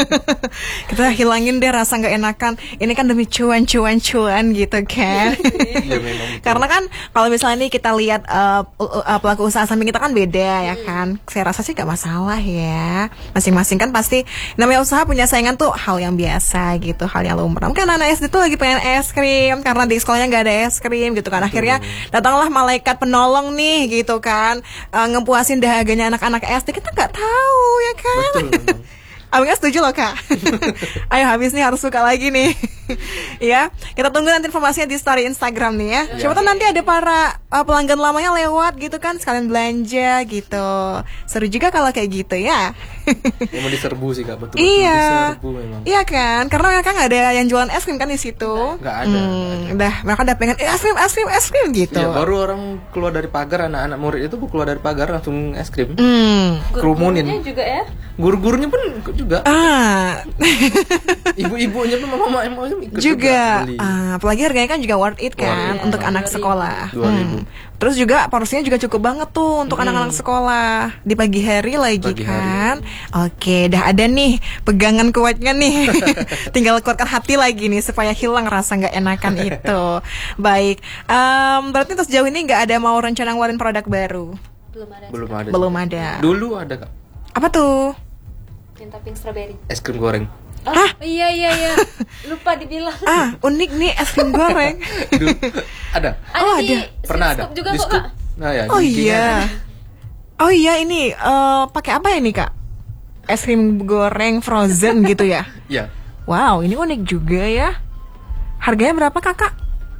Speaker 1: Kita hilangin deh rasa nggak enakan. Ini kan demi cuan cuan cuan gitu kan.
Speaker 2: Iya memang.
Speaker 1: Karena kan kalau misalnya nih kita lihat uh, uh, pelaku usaha samping kita kan beda ya kan. Saya rasa sih gak masalah ya. Masing-masing kan pasti namanya usaha punya saingan tuh hal yang biasa gitu, hal yang lumrah. Mungkin anak S D tuh lagi pengen es krim karena di sekolahnya nggak ada es krim gitu kan. Akhirnya datanglah malaikat penolong nih gitu kan, uh, ngepuasin dahaganya anak-anak S D. Kita nggak tahu ya kan.
Speaker 2: Betul memang.
Speaker 1: Abang setuju loh kak. Ayo habis nih harus buka lagi nih. Ya, kita tunggu nanti informasinya di story Instagram nih ya. Siapa tahu nanti ada para uh, pelanggan lamanya lewat gitu kan, sekalian belanja gitu. Seru juga kalau kayak gitu ya.
Speaker 2: Memang diserbu sih kak, betul.
Speaker 1: Iya,
Speaker 2: Diserbu memang.
Speaker 1: iya kan, karena mereka nggak ada yang jualan es krim kan di situ.
Speaker 2: Nggak ada.
Speaker 1: Hmm, udah mereka udah pengen eh, es krim, es krim, es krim gitu.
Speaker 2: Iya, baru orang keluar dari pagar, anak-anak murid itu keluar dari pagar langsung es krim.
Speaker 1: Hmm.
Speaker 2: Kerumunin.
Speaker 3: Gurunya juga ya.
Speaker 2: Guru-gurunya pun ikut juga.
Speaker 1: Ah,
Speaker 2: Ibu-ibunya pun mama-mamanya ikut
Speaker 1: juga,
Speaker 2: beli.
Speaker 1: ah, apalagi harganya kan juga worth it kan
Speaker 3: Worth it.
Speaker 1: untuk
Speaker 3: Iya,
Speaker 1: anak
Speaker 3: dua ribu.
Speaker 1: sekolah.
Speaker 2: Dua ribu.
Speaker 1: Hmm. Terus juga porsinya juga cukup banget tuh untuk anak-anak sekolah di pagi hari lagi
Speaker 2: Pagi
Speaker 1: kan. Oke, dah ada nih pegangan kuatnya nih. Tinggal kuatkan hati lagi nih supaya hilang rasa nggak enakan itu. Baik, Em, berarti terus sejauh ini nggak ada mau rencana ngeluarin produk baru?
Speaker 3: Belum ada.
Speaker 2: Belum ada.
Speaker 1: Belum
Speaker 2: sih.
Speaker 1: ada.
Speaker 2: Dulu ada kak.
Speaker 1: Apa tuh?
Speaker 3: Yang topping strawberry.
Speaker 2: Es krim goreng.
Speaker 3: Oh,
Speaker 1: Hah?
Speaker 3: iya iya iya. Lupa dibilang.
Speaker 1: Ah, unik nih es krim goreng.
Speaker 2: Dulu, ada.
Speaker 3: Ada
Speaker 1: Oh,
Speaker 3: di
Speaker 1: ada.
Speaker 2: Pernah ada.
Speaker 3: Scoop juga
Speaker 2: Di
Speaker 3: kok,
Speaker 2: scoop.
Speaker 3: Kak.
Speaker 2: Nah, ya,
Speaker 1: Oh
Speaker 2: di I G-nya
Speaker 1: iya.
Speaker 2: ada.
Speaker 1: Oh iya ini eh, pakai apa ya nih Kak? Es krim goreng frozen gitu ya?
Speaker 2: Iya.
Speaker 1: Wow, ini unik juga ya. Harganya berapa Kakak?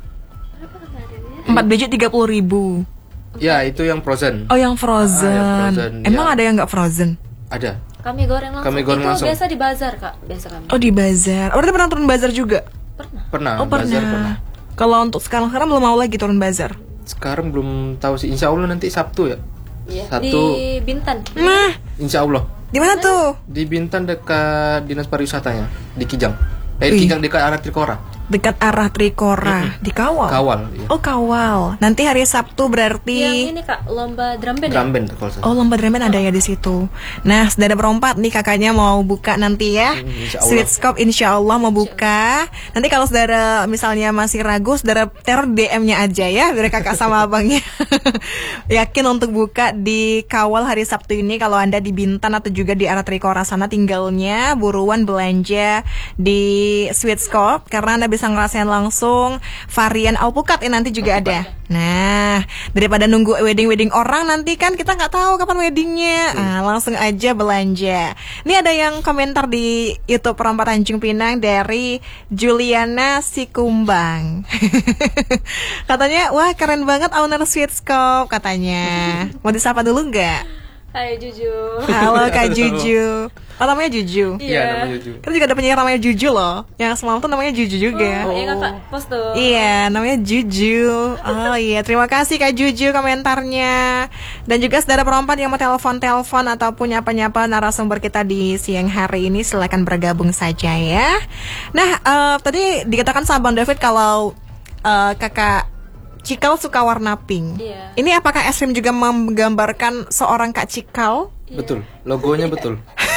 Speaker 1: Empat biji tiga puluh ribu.
Speaker 2: Ya, itu yang frozen.
Speaker 1: Oh yang frozen.
Speaker 2: Ah, yang frozen,
Speaker 1: Emang
Speaker 2: ya.
Speaker 1: ada yang nggak frozen?
Speaker 2: Ada.
Speaker 3: Kami goreng langsung.
Speaker 2: Kami goreng
Speaker 3: itu
Speaker 2: langsung.
Speaker 3: biasa di bazar, Kak. Biasa kami.
Speaker 1: Oh di bazar. Oh udah pernah turun bazar juga?
Speaker 3: Pernah.
Speaker 2: Pernah,
Speaker 1: Oh
Speaker 2: bazar
Speaker 1: pernah.
Speaker 2: pernah.
Speaker 1: Kalau untuk sekarang sekarang belum mau lagi turun bazar.
Speaker 2: Sekarang belum tahu sih. Insya Allah nanti Sabtu ya.
Speaker 3: Iya.
Speaker 2: Satu.
Speaker 3: Di Bintan.
Speaker 1: Nah,
Speaker 2: Insya Allah.
Speaker 1: di mana tuh?
Speaker 2: Di Bintan dekat dinas pariwisatanya di Kijang. Eh
Speaker 1: Wih.
Speaker 2: Kijang dekat arah Trikora.
Speaker 1: Dekat arah Trikora di Kawal.
Speaker 2: Kawal. Iya.
Speaker 1: Oh Kawal. Nanti hari Sabtu berarti.
Speaker 3: Yang ini, Kak, lomba drum band.
Speaker 2: Drum
Speaker 3: Ya?
Speaker 2: band kalau saya.
Speaker 1: Oh lomba drum band ada ya di situ. Nah, saudara perompat nih kakaknya mau buka nanti ya.
Speaker 2: Hmm, insya Allah.
Speaker 1: Sweet Scope insya Allah mau buka. Nanti kalau saudara misalnya masih ragu, saudara teror D M-nya aja ya, biar kakak sama abangnya yakin untuk buka di Kawal hari Sabtu ini. Kalau anda di Bintan atau juga di arah Trikora sana tinggalnya, buruan belanja di Sweet Scope karena anda bisa ngerasain langsung varian alpukat ini nanti juga ada. Nah, daripada nunggu wedding-wedding orang nanti kan kita nggak tahu kapan weddingnya. Ah, langsung aja belanja. Ini ada yang komentar di YouTube Perompak Tanjung Pinang dari Juliana Sikumbang. Katanya, wah keren banget owner Sweet Scope katanya. Mau disapa dulu nggak?
Speaker 3: Hai Juju.
Speaker 1: Halo Kak Juju. Oh namanya Juju.
Speaker 2: Iya, namanya Juju.
Speaker 1: Kan juga ada penyanyi namanya Juju loh. Yang semalam tuh namanya Juju juga.
Speaker 3: Oh, iya Kakak, post tuh.
Speaker 1: Iya, namanya Juju. Oh iya, terima kasih Kak Juju komentarnya. Dan juga saudara perompak yang mau telepon-telepon ataupun nyapa-nyapa narasumber kita di siang hari ini, silakan bergabung saja ya. Nah, eh, tadi dikatakan sama Bang David kalau eh, kakak Cikal suka warna pink.
Speaker 3: Iya.
Speaker 1: Ini apakah es krim juga menggambarkan seorang Kak Cikal?
Speaker 2: Betul. Logonya betul.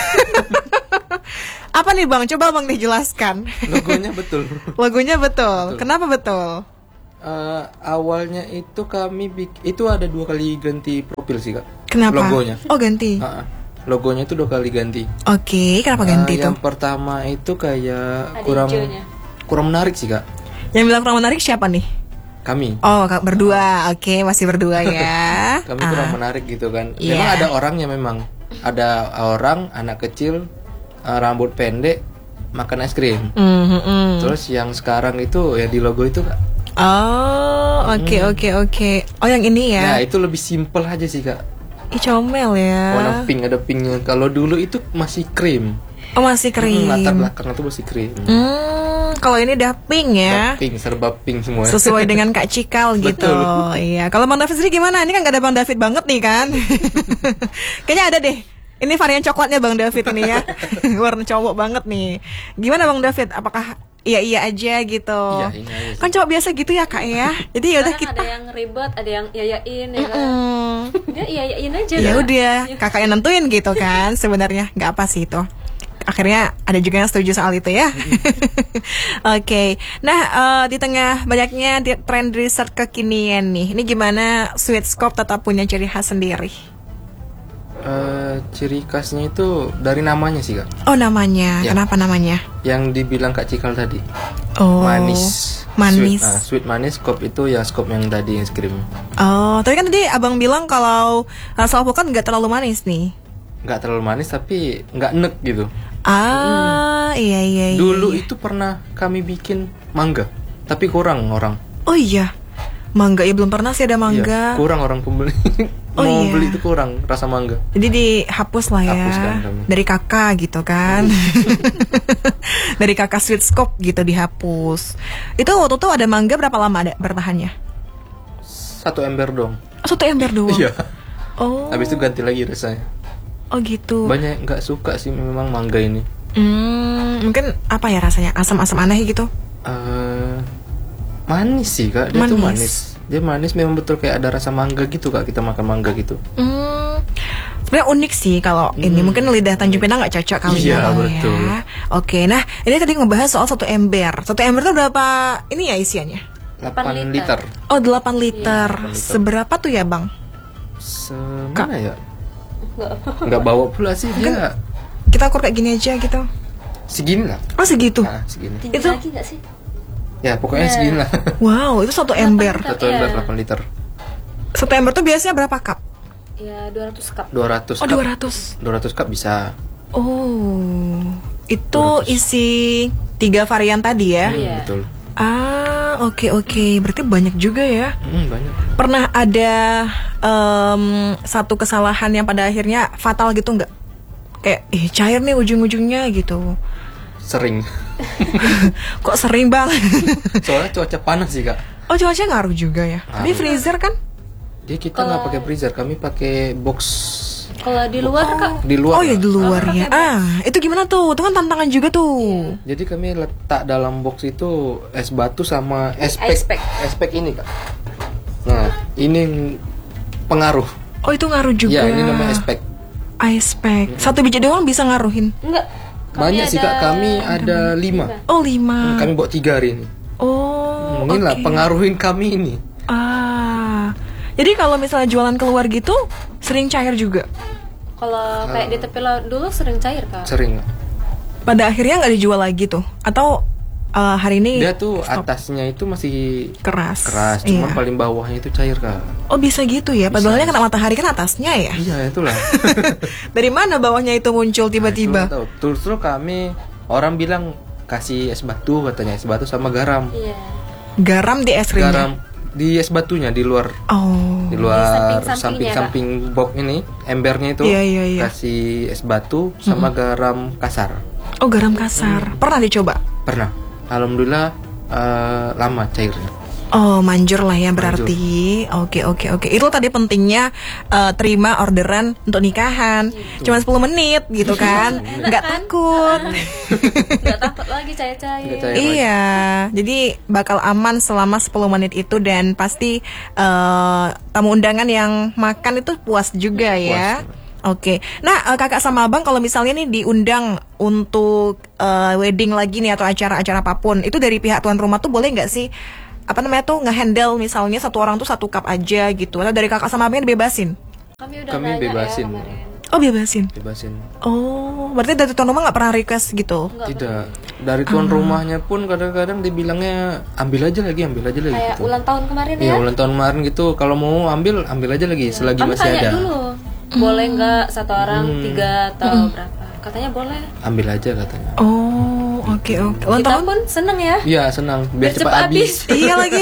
Speaker 1: Apa nih Bang? Coba Bang dijelaskan.
Speaker 2: Logonya betul.
Speaker 1: Logonya betul.
Speaker 2: Betul.
Speaker 1: Kenapa betul?
Speaker 2: Eh, awalnya itu kami bik- itu ada dua kali ganti profil sih Kak.
Speaker 1: Kenapa?
Speaker 2: Logonya.
Speaker 1: Oh ganti.
Speaker 2: Ah, ah. Logonya itu dua kali ganti.
Speaker 1: Oke, kenapa
Speaker 2: Eh,
Speaker 1: ganti tuh?
Speaker 2: yang pertama itu kayak
Speaker 3: Ada
Speaker 2: kurang
Speaker 3: hijaunya.
Speaker 2: kurang menarik sih Kak.
Speaker 1: Yang bilang kurang menarik siapa nih?
Speaker 2: Kami.
Speaker 1: Oh, Kak berdua. Oke, masih berdua ya.
Speaker 2: Kami
Speaker 1: Ah.
Speaker 2: kurang menarik gitu kan.
Speaker 1: Iya.
Speaker 2: Memang ada orangnya memang. Ada orang anak kecil eh, rambut pendek makan es krim.
Speaker 1: Mm, mm, mm.
Speaker 2: Terus yang sekarang itu ya di logo itu Kak.
Speaker 1: Oh, oke oke oke. Oh, yang ini
Speaker 2: Nah,
Speaker 1: ya.
Speaker 2: itu lebih simple aja sih Kak.
Speaker 1: Ih, comel ya.
Speaker 2: Warna pink ada pinknya. Kalau dulu itu masih krim.
Speaker 1: Oh, masih krim.
Speaker 2: Hmm, latar belakang itu masih krim.
Speaker 1: Hmm, kalau ini udah pink ya.
Speaker 2: Pink, serba pink semua.
Speaker 1: Sesuai dengan Kak Cikal gitu.
Speaker 2: Betul.
Speaker 1: Iya. Kalau Bang David sendiri gimana? Ini kan gak ada Bang David banget nih kan? Kayaknya ada deh. Ini varian coklatnya Bang David ini ya. Warna cowok banget nih. Gimana Bang David? Apakah iya-iya aja gitu?
Speaker 2: Iya, iya aja sih.
Speaker 1: Kan cowok biasa gitu ya Kak ya. Jadi ya udah
Speaker 3: Sekarang
Speaker 1: kita.
Speaker 3: ada yang ribet, ada yang yayain ya kan.
Speaker 1: Hmm.
Speaker 3: Dia iyain aja.
Speaker 1: Ya
Speaker 3: Kak.
Speaker 1: udah, kakak yang nentuin gitu kan. Sebenarnya nggak apa sih itu. Akhirnya ada juga yang setuju soal itu ya. Oke, nah eh, di tengah banyaknya di- tren riset kekinian nih, ini gimana Sweet Scope tetap punya ciri khas sendiri?
Speaker 2: Eh, ciri khasnya itu dari namanya sih Kak.
Speaker 1: Oh namanya,
Speaker 2: Ya.
Speaker 1: kenapa namanya?
Speaker 2: Yang dibilang Kak Cikal tadi.
Speaker 1: Oh
Speaker 2: Manis.
Speaker 1: manis.
Speaker 2: Sweet, nah, sweet manis, scope itu ya scope yang tadi es krim.
Speaker 1: Oh, tapi kan tadi abang bilang kalau rasa alpukat nggak terlalu manis nih.
Speaker 2: Nggak terlalu manis tapi nggak enek gitu.
Speaker 1: Ah, iya iya. iya
Speaker 2: Dulu
Speaker 1: iya.
Speaker 2: itu pernah kami bikin mangga, tapi kurang orang.
Speaker 1: Oh iya, mangga ya belum pernah sih ada mangga.
Speaker 2: Iya, kurang orang pembeli.
Speaker 1: Oh,
Speaker 2: Mau
Speaker 1: iya.
Speaker 2: beli itu kurang rasa mangga.
Speaker 1: Jadi dihapus lah ya.
Speaker 2: Hapuskan kami.
Speaker 1: Dari kakak gitu kan. Dari kakak Sweet Scope gitu dihapus. Itu waktu itu ada mangga berapa lama ada bertahannya?
Speaker 2: Satu ember dong.
Speaker 1: Oh, satu ember doang.
Speaker 2: Iya.
Speaker 1: Oh.
Speaker 2: Habis itu ganti lagi rasanya.
Speaker 1: Oh gitu.
Speaker 2: Banyak yang nggak suka sih memang mangga ini.
Speaker 1: Hmm, mungkin apa ya rasanya? Asam-asam aneh gitu.
Speaker 2: Eh, manis sih Kak, dia tuh
Speaker 1: Manis.
Speaker 2: manis. Dia manis memang betul kayak ada rasa mangga gitu Kak, kita makan mangga gitu.
Speaker 1: Hmm. Sebenarnya unik sih kalau ini mungkin lidah Tanjung Pinang nggak cocok kali
Speaker 2: Iya,
Speaker 1: ya.
Speaker 2: betul.
Speaker 1: Ya. Oke, nah ini tadi ngebahas soal satu ember. Satu ember itu berapa ini ya isiannya?
Speaker 2: delapan
Speaker 3: liter.
Speaker 2: liter.
Speaker 1: Oh delapan liter.
Speaker 2: delapan liter.
Speaker 1: Seberapa tuh ya bang?
Speaker 2: Semana ya? Nggak bawa pula sih dia.
Speaker 1: Kita ukur kayak gini aja gitu.
Speaker 2: segini lah.
Speaker 1: Oh segitu.
Speaker 2: Nah, segini.
Speaker 3: Tinggi
Speaker 1: Itu-
Speaker 3: lagi nggak sih?
Speaker 2: Ya pokoknya
Speaker 3: Yeah.
Speaker 2: segini lah.
Speaker 1: Wow, itu satu ember.
Speaker 3: Delapan
Speaker 2: Satu ember
Speaker 3: Iya.
Speaker 2: delapan liter.
Speaker 1: Satu ember tuh biasanya berapa cup?
Speaker 3: Ya dua ratus cup.
Speaker 2: dua ratus
Speaker 1: Oh
Speaker 2: cup.
Speaker 1: dua ratus.
Speaker 2: dua ratus cup bisa.
Speaker 1: Oh, itu
Speaker 2: dua ratus.
Speaker 1: isi tiga varian tadi ya?
Speaker 2: Hmm,
Speaker 3: Iya.
Speaker 2: betul.
Speaker 1: Ah, oke oke. Berarti banyak juga ya.
Speaker 2: Hmm, banyak.
Speaker 1: Pernah ada em, satu kesalahan yang pada akhirnya fatal gitu nggak? Kayak, eh cair nih ujung-ujungnya gitu.
Speaker 2: Sering.
Speaker 1: Kok sering bang?
Speaker 2: Soalnya cuaca panas sih kak.
Speaker 1: Oh cuaca ngaruh juga ya. Tapi
Speaker 2: Ngaruh.
Speaker 1: freezer kan?
Speaker 2: Jadi kita nggak pakai freezer, kami pakai box
Speaker 3: Kalau di luar kak,
Speaker 2: di luar.
Speaker 1: Oh ya
Speaker 2: lah.
Speaker 1: di luar ya. Ah, itu gimana tuh? Itu kan tantangan juga tuh.
Speaker 2: Jadi kami letak dalam box itu es batu sama es
Speaker 3: Ice
Speaker 2: pack.
Speaker 3: pack.
Speaker 2: Es pack ini kak. Nah ini pengaruh.
Speaker 1: Oh itu ngaruh juga.
Speaker 2: Ya ini namanya es pack.
Speaker 1: Ice pack. Satu biji doang bisa ngaruhin.
Speaker 3: enggak.
Speaker 2: Banyak sih kak, kami ada lima.
Speaker 1: Oh lima.
Speaker 2: Kami bawa tiga hari ini.
Speaker 1: Oh.
Speaker 2: Mungkin lah
Speaker 1: oke.
Speaker 2: pengaruhin kami ini.
Speaker 1: Ah. Jadi kalau misalnya jualan keluar gitu sering cair juga.
Speaker 3: Kalau kayak di tepi laut dulu sering cair kak.
Speaker 2: Sering.
Speaker 1: Pada akhirnya nggak dijual lagi tuh. Atau eh, hari ini
Speaker 2: Dia tuh
Speaker 1: stop.
Speaker 2: atasnya itu masih
Speaker 1: keras.
Speaker 2: keras, cuma
Speaker 1: Iya.
Speaker 2: paling bawahnya itu cair kak.
Speaker 1: Oh bisa gitu ya. Padahalnya kena matahari kan atasnya ya.
Speaker 2: Iya itulah.
Speaker 1: Dari mana bawahnya itu muncul tiba-tiba?
Speaker 2: Nah, itu nggak tahu. Terus terus kami orang bilang kasih es batu katanya, es batu sama garam.
Speaker 3: Iya.
Speaker 1: Garam di es krimnya.
Speaker 2: Garam di es batunya di luar
Speaker 1: Oh.
Speaker 2: di luar
Speaker 3: samping-sampingnya,
Speaker 2: samping-samping box ini embernya itu
Speaker 1: Iya, iya, iya.
Speaker 2: kasih es batu sama garam kasar.
Speaker 1: Oh garam kasar. Pernah dicoba?
Speaker 2: Pernah. Alhamdulillah eh, lama cairnya.
Speaker 1: Oh manjur lah ya berarti. Oke oke oke. Itu tadi pentingnya eh, terima orderan untuk nikahan. Cuma sepuluh menit gitu kan. Nggak takut.
Speaker 3: Nggak takut lagi cair-cair.
Speaker 2: Nggak cair.
Speaker 1: Iya. Jadi bakal aman selama sepuluh menit itu dan pasti eh, tamu undangan yang makan itu puas juga ya. Oke. Nah, eh, kakak sama abang kalau misalnya nih diundang untuk eh, wedding lagi nih atau acara-acara apapun, itu dari pihak tuan rumah tuh boleh nggak sih apa namanya tuh ngehandle misalnya satu orang tuh satu cup aja gitu atau dari kakak sama abangnya dibebasin?
Speaker 3: Kami udah
Speaker 2: Kami
Speaker 3: nanya
Speaker 2: bebasin.
Speaker 3: ya kemarin.
Speaker 1: Oh bebasin.
Speaker 2: Bebasin.
Speaker 1: Oh, berarti dari tuan rumah nggak pernah request gitu?
Speaker 3: Nggak
Speaker 2: Tidak. Dari tuan rumahnya pun kadang-kadang dibilangnya ambil aja lagi, ambil aja lagi
Speaker 3: Kayak
Speaker 2: gitu.
Speaker 3: ulang tahun kemarin
Speaker 2: Iya,
Speaker 3: ya.
Speaker 2: ulang tahun kemarin gitu. Kalau mau ambil, ambil aja lagi selagi
Speaker 3: Kami
Speaker 2: masih
Speaker 3: tanya
Speaker 2: ada.
Speaker 3: dulu, boleh nggak satu orang tiga atau berapa? Katanya boleh.
Speaker 2: Ambil aja katanya.
Speaker 1: Oh, oke oke. Ulang
Speaker 3: Kita
Speaker 1: tahun?
Speaker 3: pun seneng ya.
Speaker 2: Iya, senang biar,
Speaker 3: Biar
Speaker 2: cepat
Speaker 3: cepat
Speaker 2: habis.
Speaker 1: Iya lagi.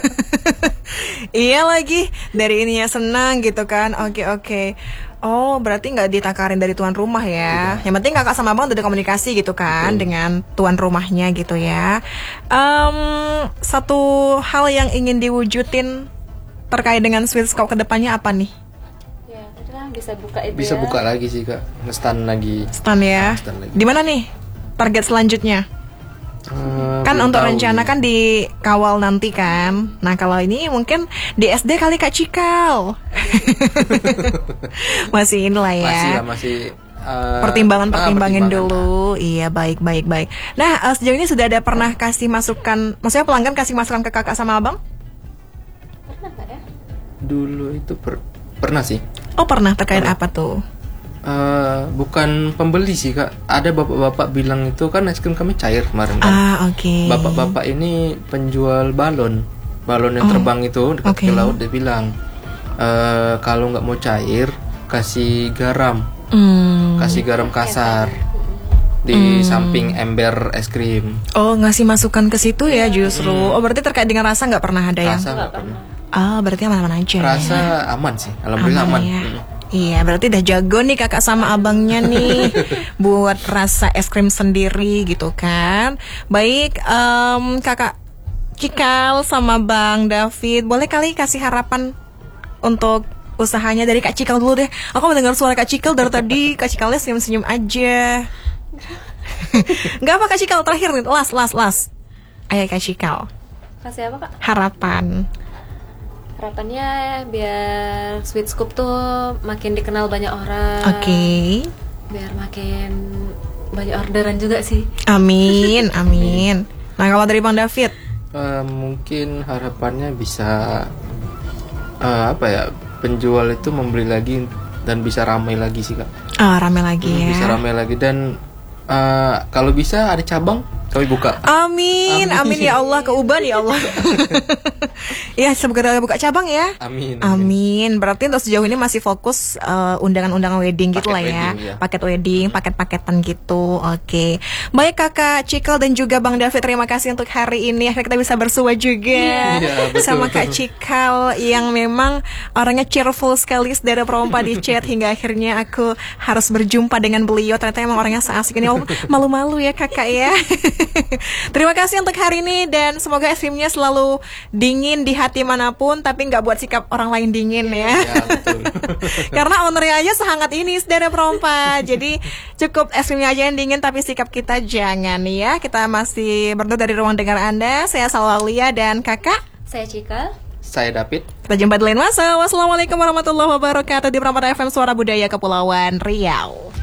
Speaker 1: Iya lagi. Dari ininya senang gitu kan. Oke oke. Oh, berarti nggak ditakarin dari tuan rumah ya. Yang penting kakak sama abang udah ada komunikasi gitu kan dengan tuan rumahnya gitu ya. Em, satu hal yang ingin diwujudin terkait dengan Sweet Scoop kedepannya apa nih?
Speaker 3: Ya, udah bisa buka itu
Speaker 2: Bisa
Speaker 3: ya.
Speaker 2: buka lagi sih kak, ngestan lagi.
Speaker 1: Stand ya.
Speaker 2: Stand lagi.
Speaker 1: Di mana nih target selanjutnya?
Speaker 2: Eh,
Speaker 1: Kan
Speaker 2: belum
Speaker 1: untuk
Speaker 2: tahu
Speaker 1: rencana
Speaker 2: nih.
Speaker 1: kan dikawal nanti kan. Nah kalau ini mungkin di S D kali Kak Cikal. Masih inilah ya.
Speaker 2: masih lah masih eh,
Speaker 1: Pertimbangan-pertimbangan
Speaker 2: ah, pertimbangan.
Speaker 1: dulu. Iya baik baik baik. Nah eh, sejauh ini sudah ada pernah kasih masukan, maksudnya pelanggan kasih masukan ke kakak sama abang?
Speaker 3: Pernah nggak ya?
Speaker 2: Dulu itu per- pernah sih.
Speaker 1: Oh pernah terkait apa tuh?
Speaker 2: Eh, bukan pembeli sih kak. Ada bapak-bapak bilang itu kan es krim kami cair kemarin kan.
Speaker 1: Ah oke.
Speaker 2: Bapak-bapak ini penjual balon, balon yang terbang itu dekat
Speaker 1: oke.
Speaker 2: ke laut. Dia bilang eh kalau nggak mau cair kasih garam,
Speaker 1: Hmm.
Speaker 2: kasih garam kasar di samping ember es krim.
Speaker 1: Oh ngasih masukan ke situ ya justru. Oh berarti terkait dengan rasa nggak pernah ada yang?
Speaker 2: Rasa nggak pernah.
Speaker 1: Ah berarti aman-aman aja.
Speaker 2: Rasa aman sih, alhamdulillah aman.
Speaker 1: ya.
Speaker 2: Mm.
Speaker 1: Iya, berarti udah jago nih kakak sama abangnya nih buat rasa es krim sendiri gitu kan. Baik, em, kakak Cikal sama Bang David, boleh kali kasih harapan untuk usahanya dari Kak Cikal dulu deh. Aku mendengar suara Kak Cikal dari tadi, Kak Cikalnya senyum-senyum aja. Gak apa Kak Cikal, terakhir nih, las, las, las. Ayo Kak Cikal,
Speaker 3: Kasih apa kak?
Speaker 1: harapan.
Speaker 3: Harapannya biar Sweet Scoop tuh makin dikenal banyak orang.
Speaker 1: Oke.
Speaker 3: Biar makin banyak orderan juga sih.
Speaker 1: Amin, amin. Nah kalau dari Bang David,
Speaker 2: Eh, mungkin harapannya bisa eh, apa ya, penjual itu membeli lagi dan bisa ramai lagi sih kak.
Speaker 1: ah rame lagi
Speaker 2: Hmm,
Speaker 1: ya.
Speaker 2: Bisa ramai lagi dan Uh, kalau bisa ada cabang kami buka.
Speaker 1: Amin, amin, amin ya Allah, keuban ya Allah. Ya semoga buka cabang ya.
Speaker 2: Amin. Amin.
Speaker 1: Amin. Berarti untuk sejauh ini masih fokus uh, undangan-undangan wedding gitu lah ya.
Speaker 2: Wedding, ya.
Speaker 1: Paket wedding, paket-paketan gitu. Oke. Okay. Baik Kakak Cikal dan juga Bang David, terima kasih untuk hari ini. Akhirnya kita bisa bersua juga
Speaker 2: yeah,
Speaker 1: sama Kak Cikal yang memang orangnya cheerful sekali dari Perompa di chat hingga akhirnya aku harus berjumpa dengan beliau. Ternyata emang orangnya seasik ini. Oh, malu-malu ya Kakak ya. Terima kasih untuk hari ini dan semoga es krimnya selalu dingin di hati manapun, tapi nggak buat sikap orang lain dingin ya.
Speaker 2: Ya betul.
Speaker 1: Karena ownernya aja sehangat ini saudara Perompa. Jadi cukup es krimnya aja yang dingin, tapi sikap kita jangan ya. Kita masih berdua dari ruang dengar Anda. Saya Salwalia dan Kakak.
Speaker 3: Saya Cikal.
Speaker 2: Saya David.
Speaker 1: Kita jumpa di lain masa. Wassalamualaikum warahmatullahi wabarakatuh di Perompa F M Suara Budaya Kepulauan Riau.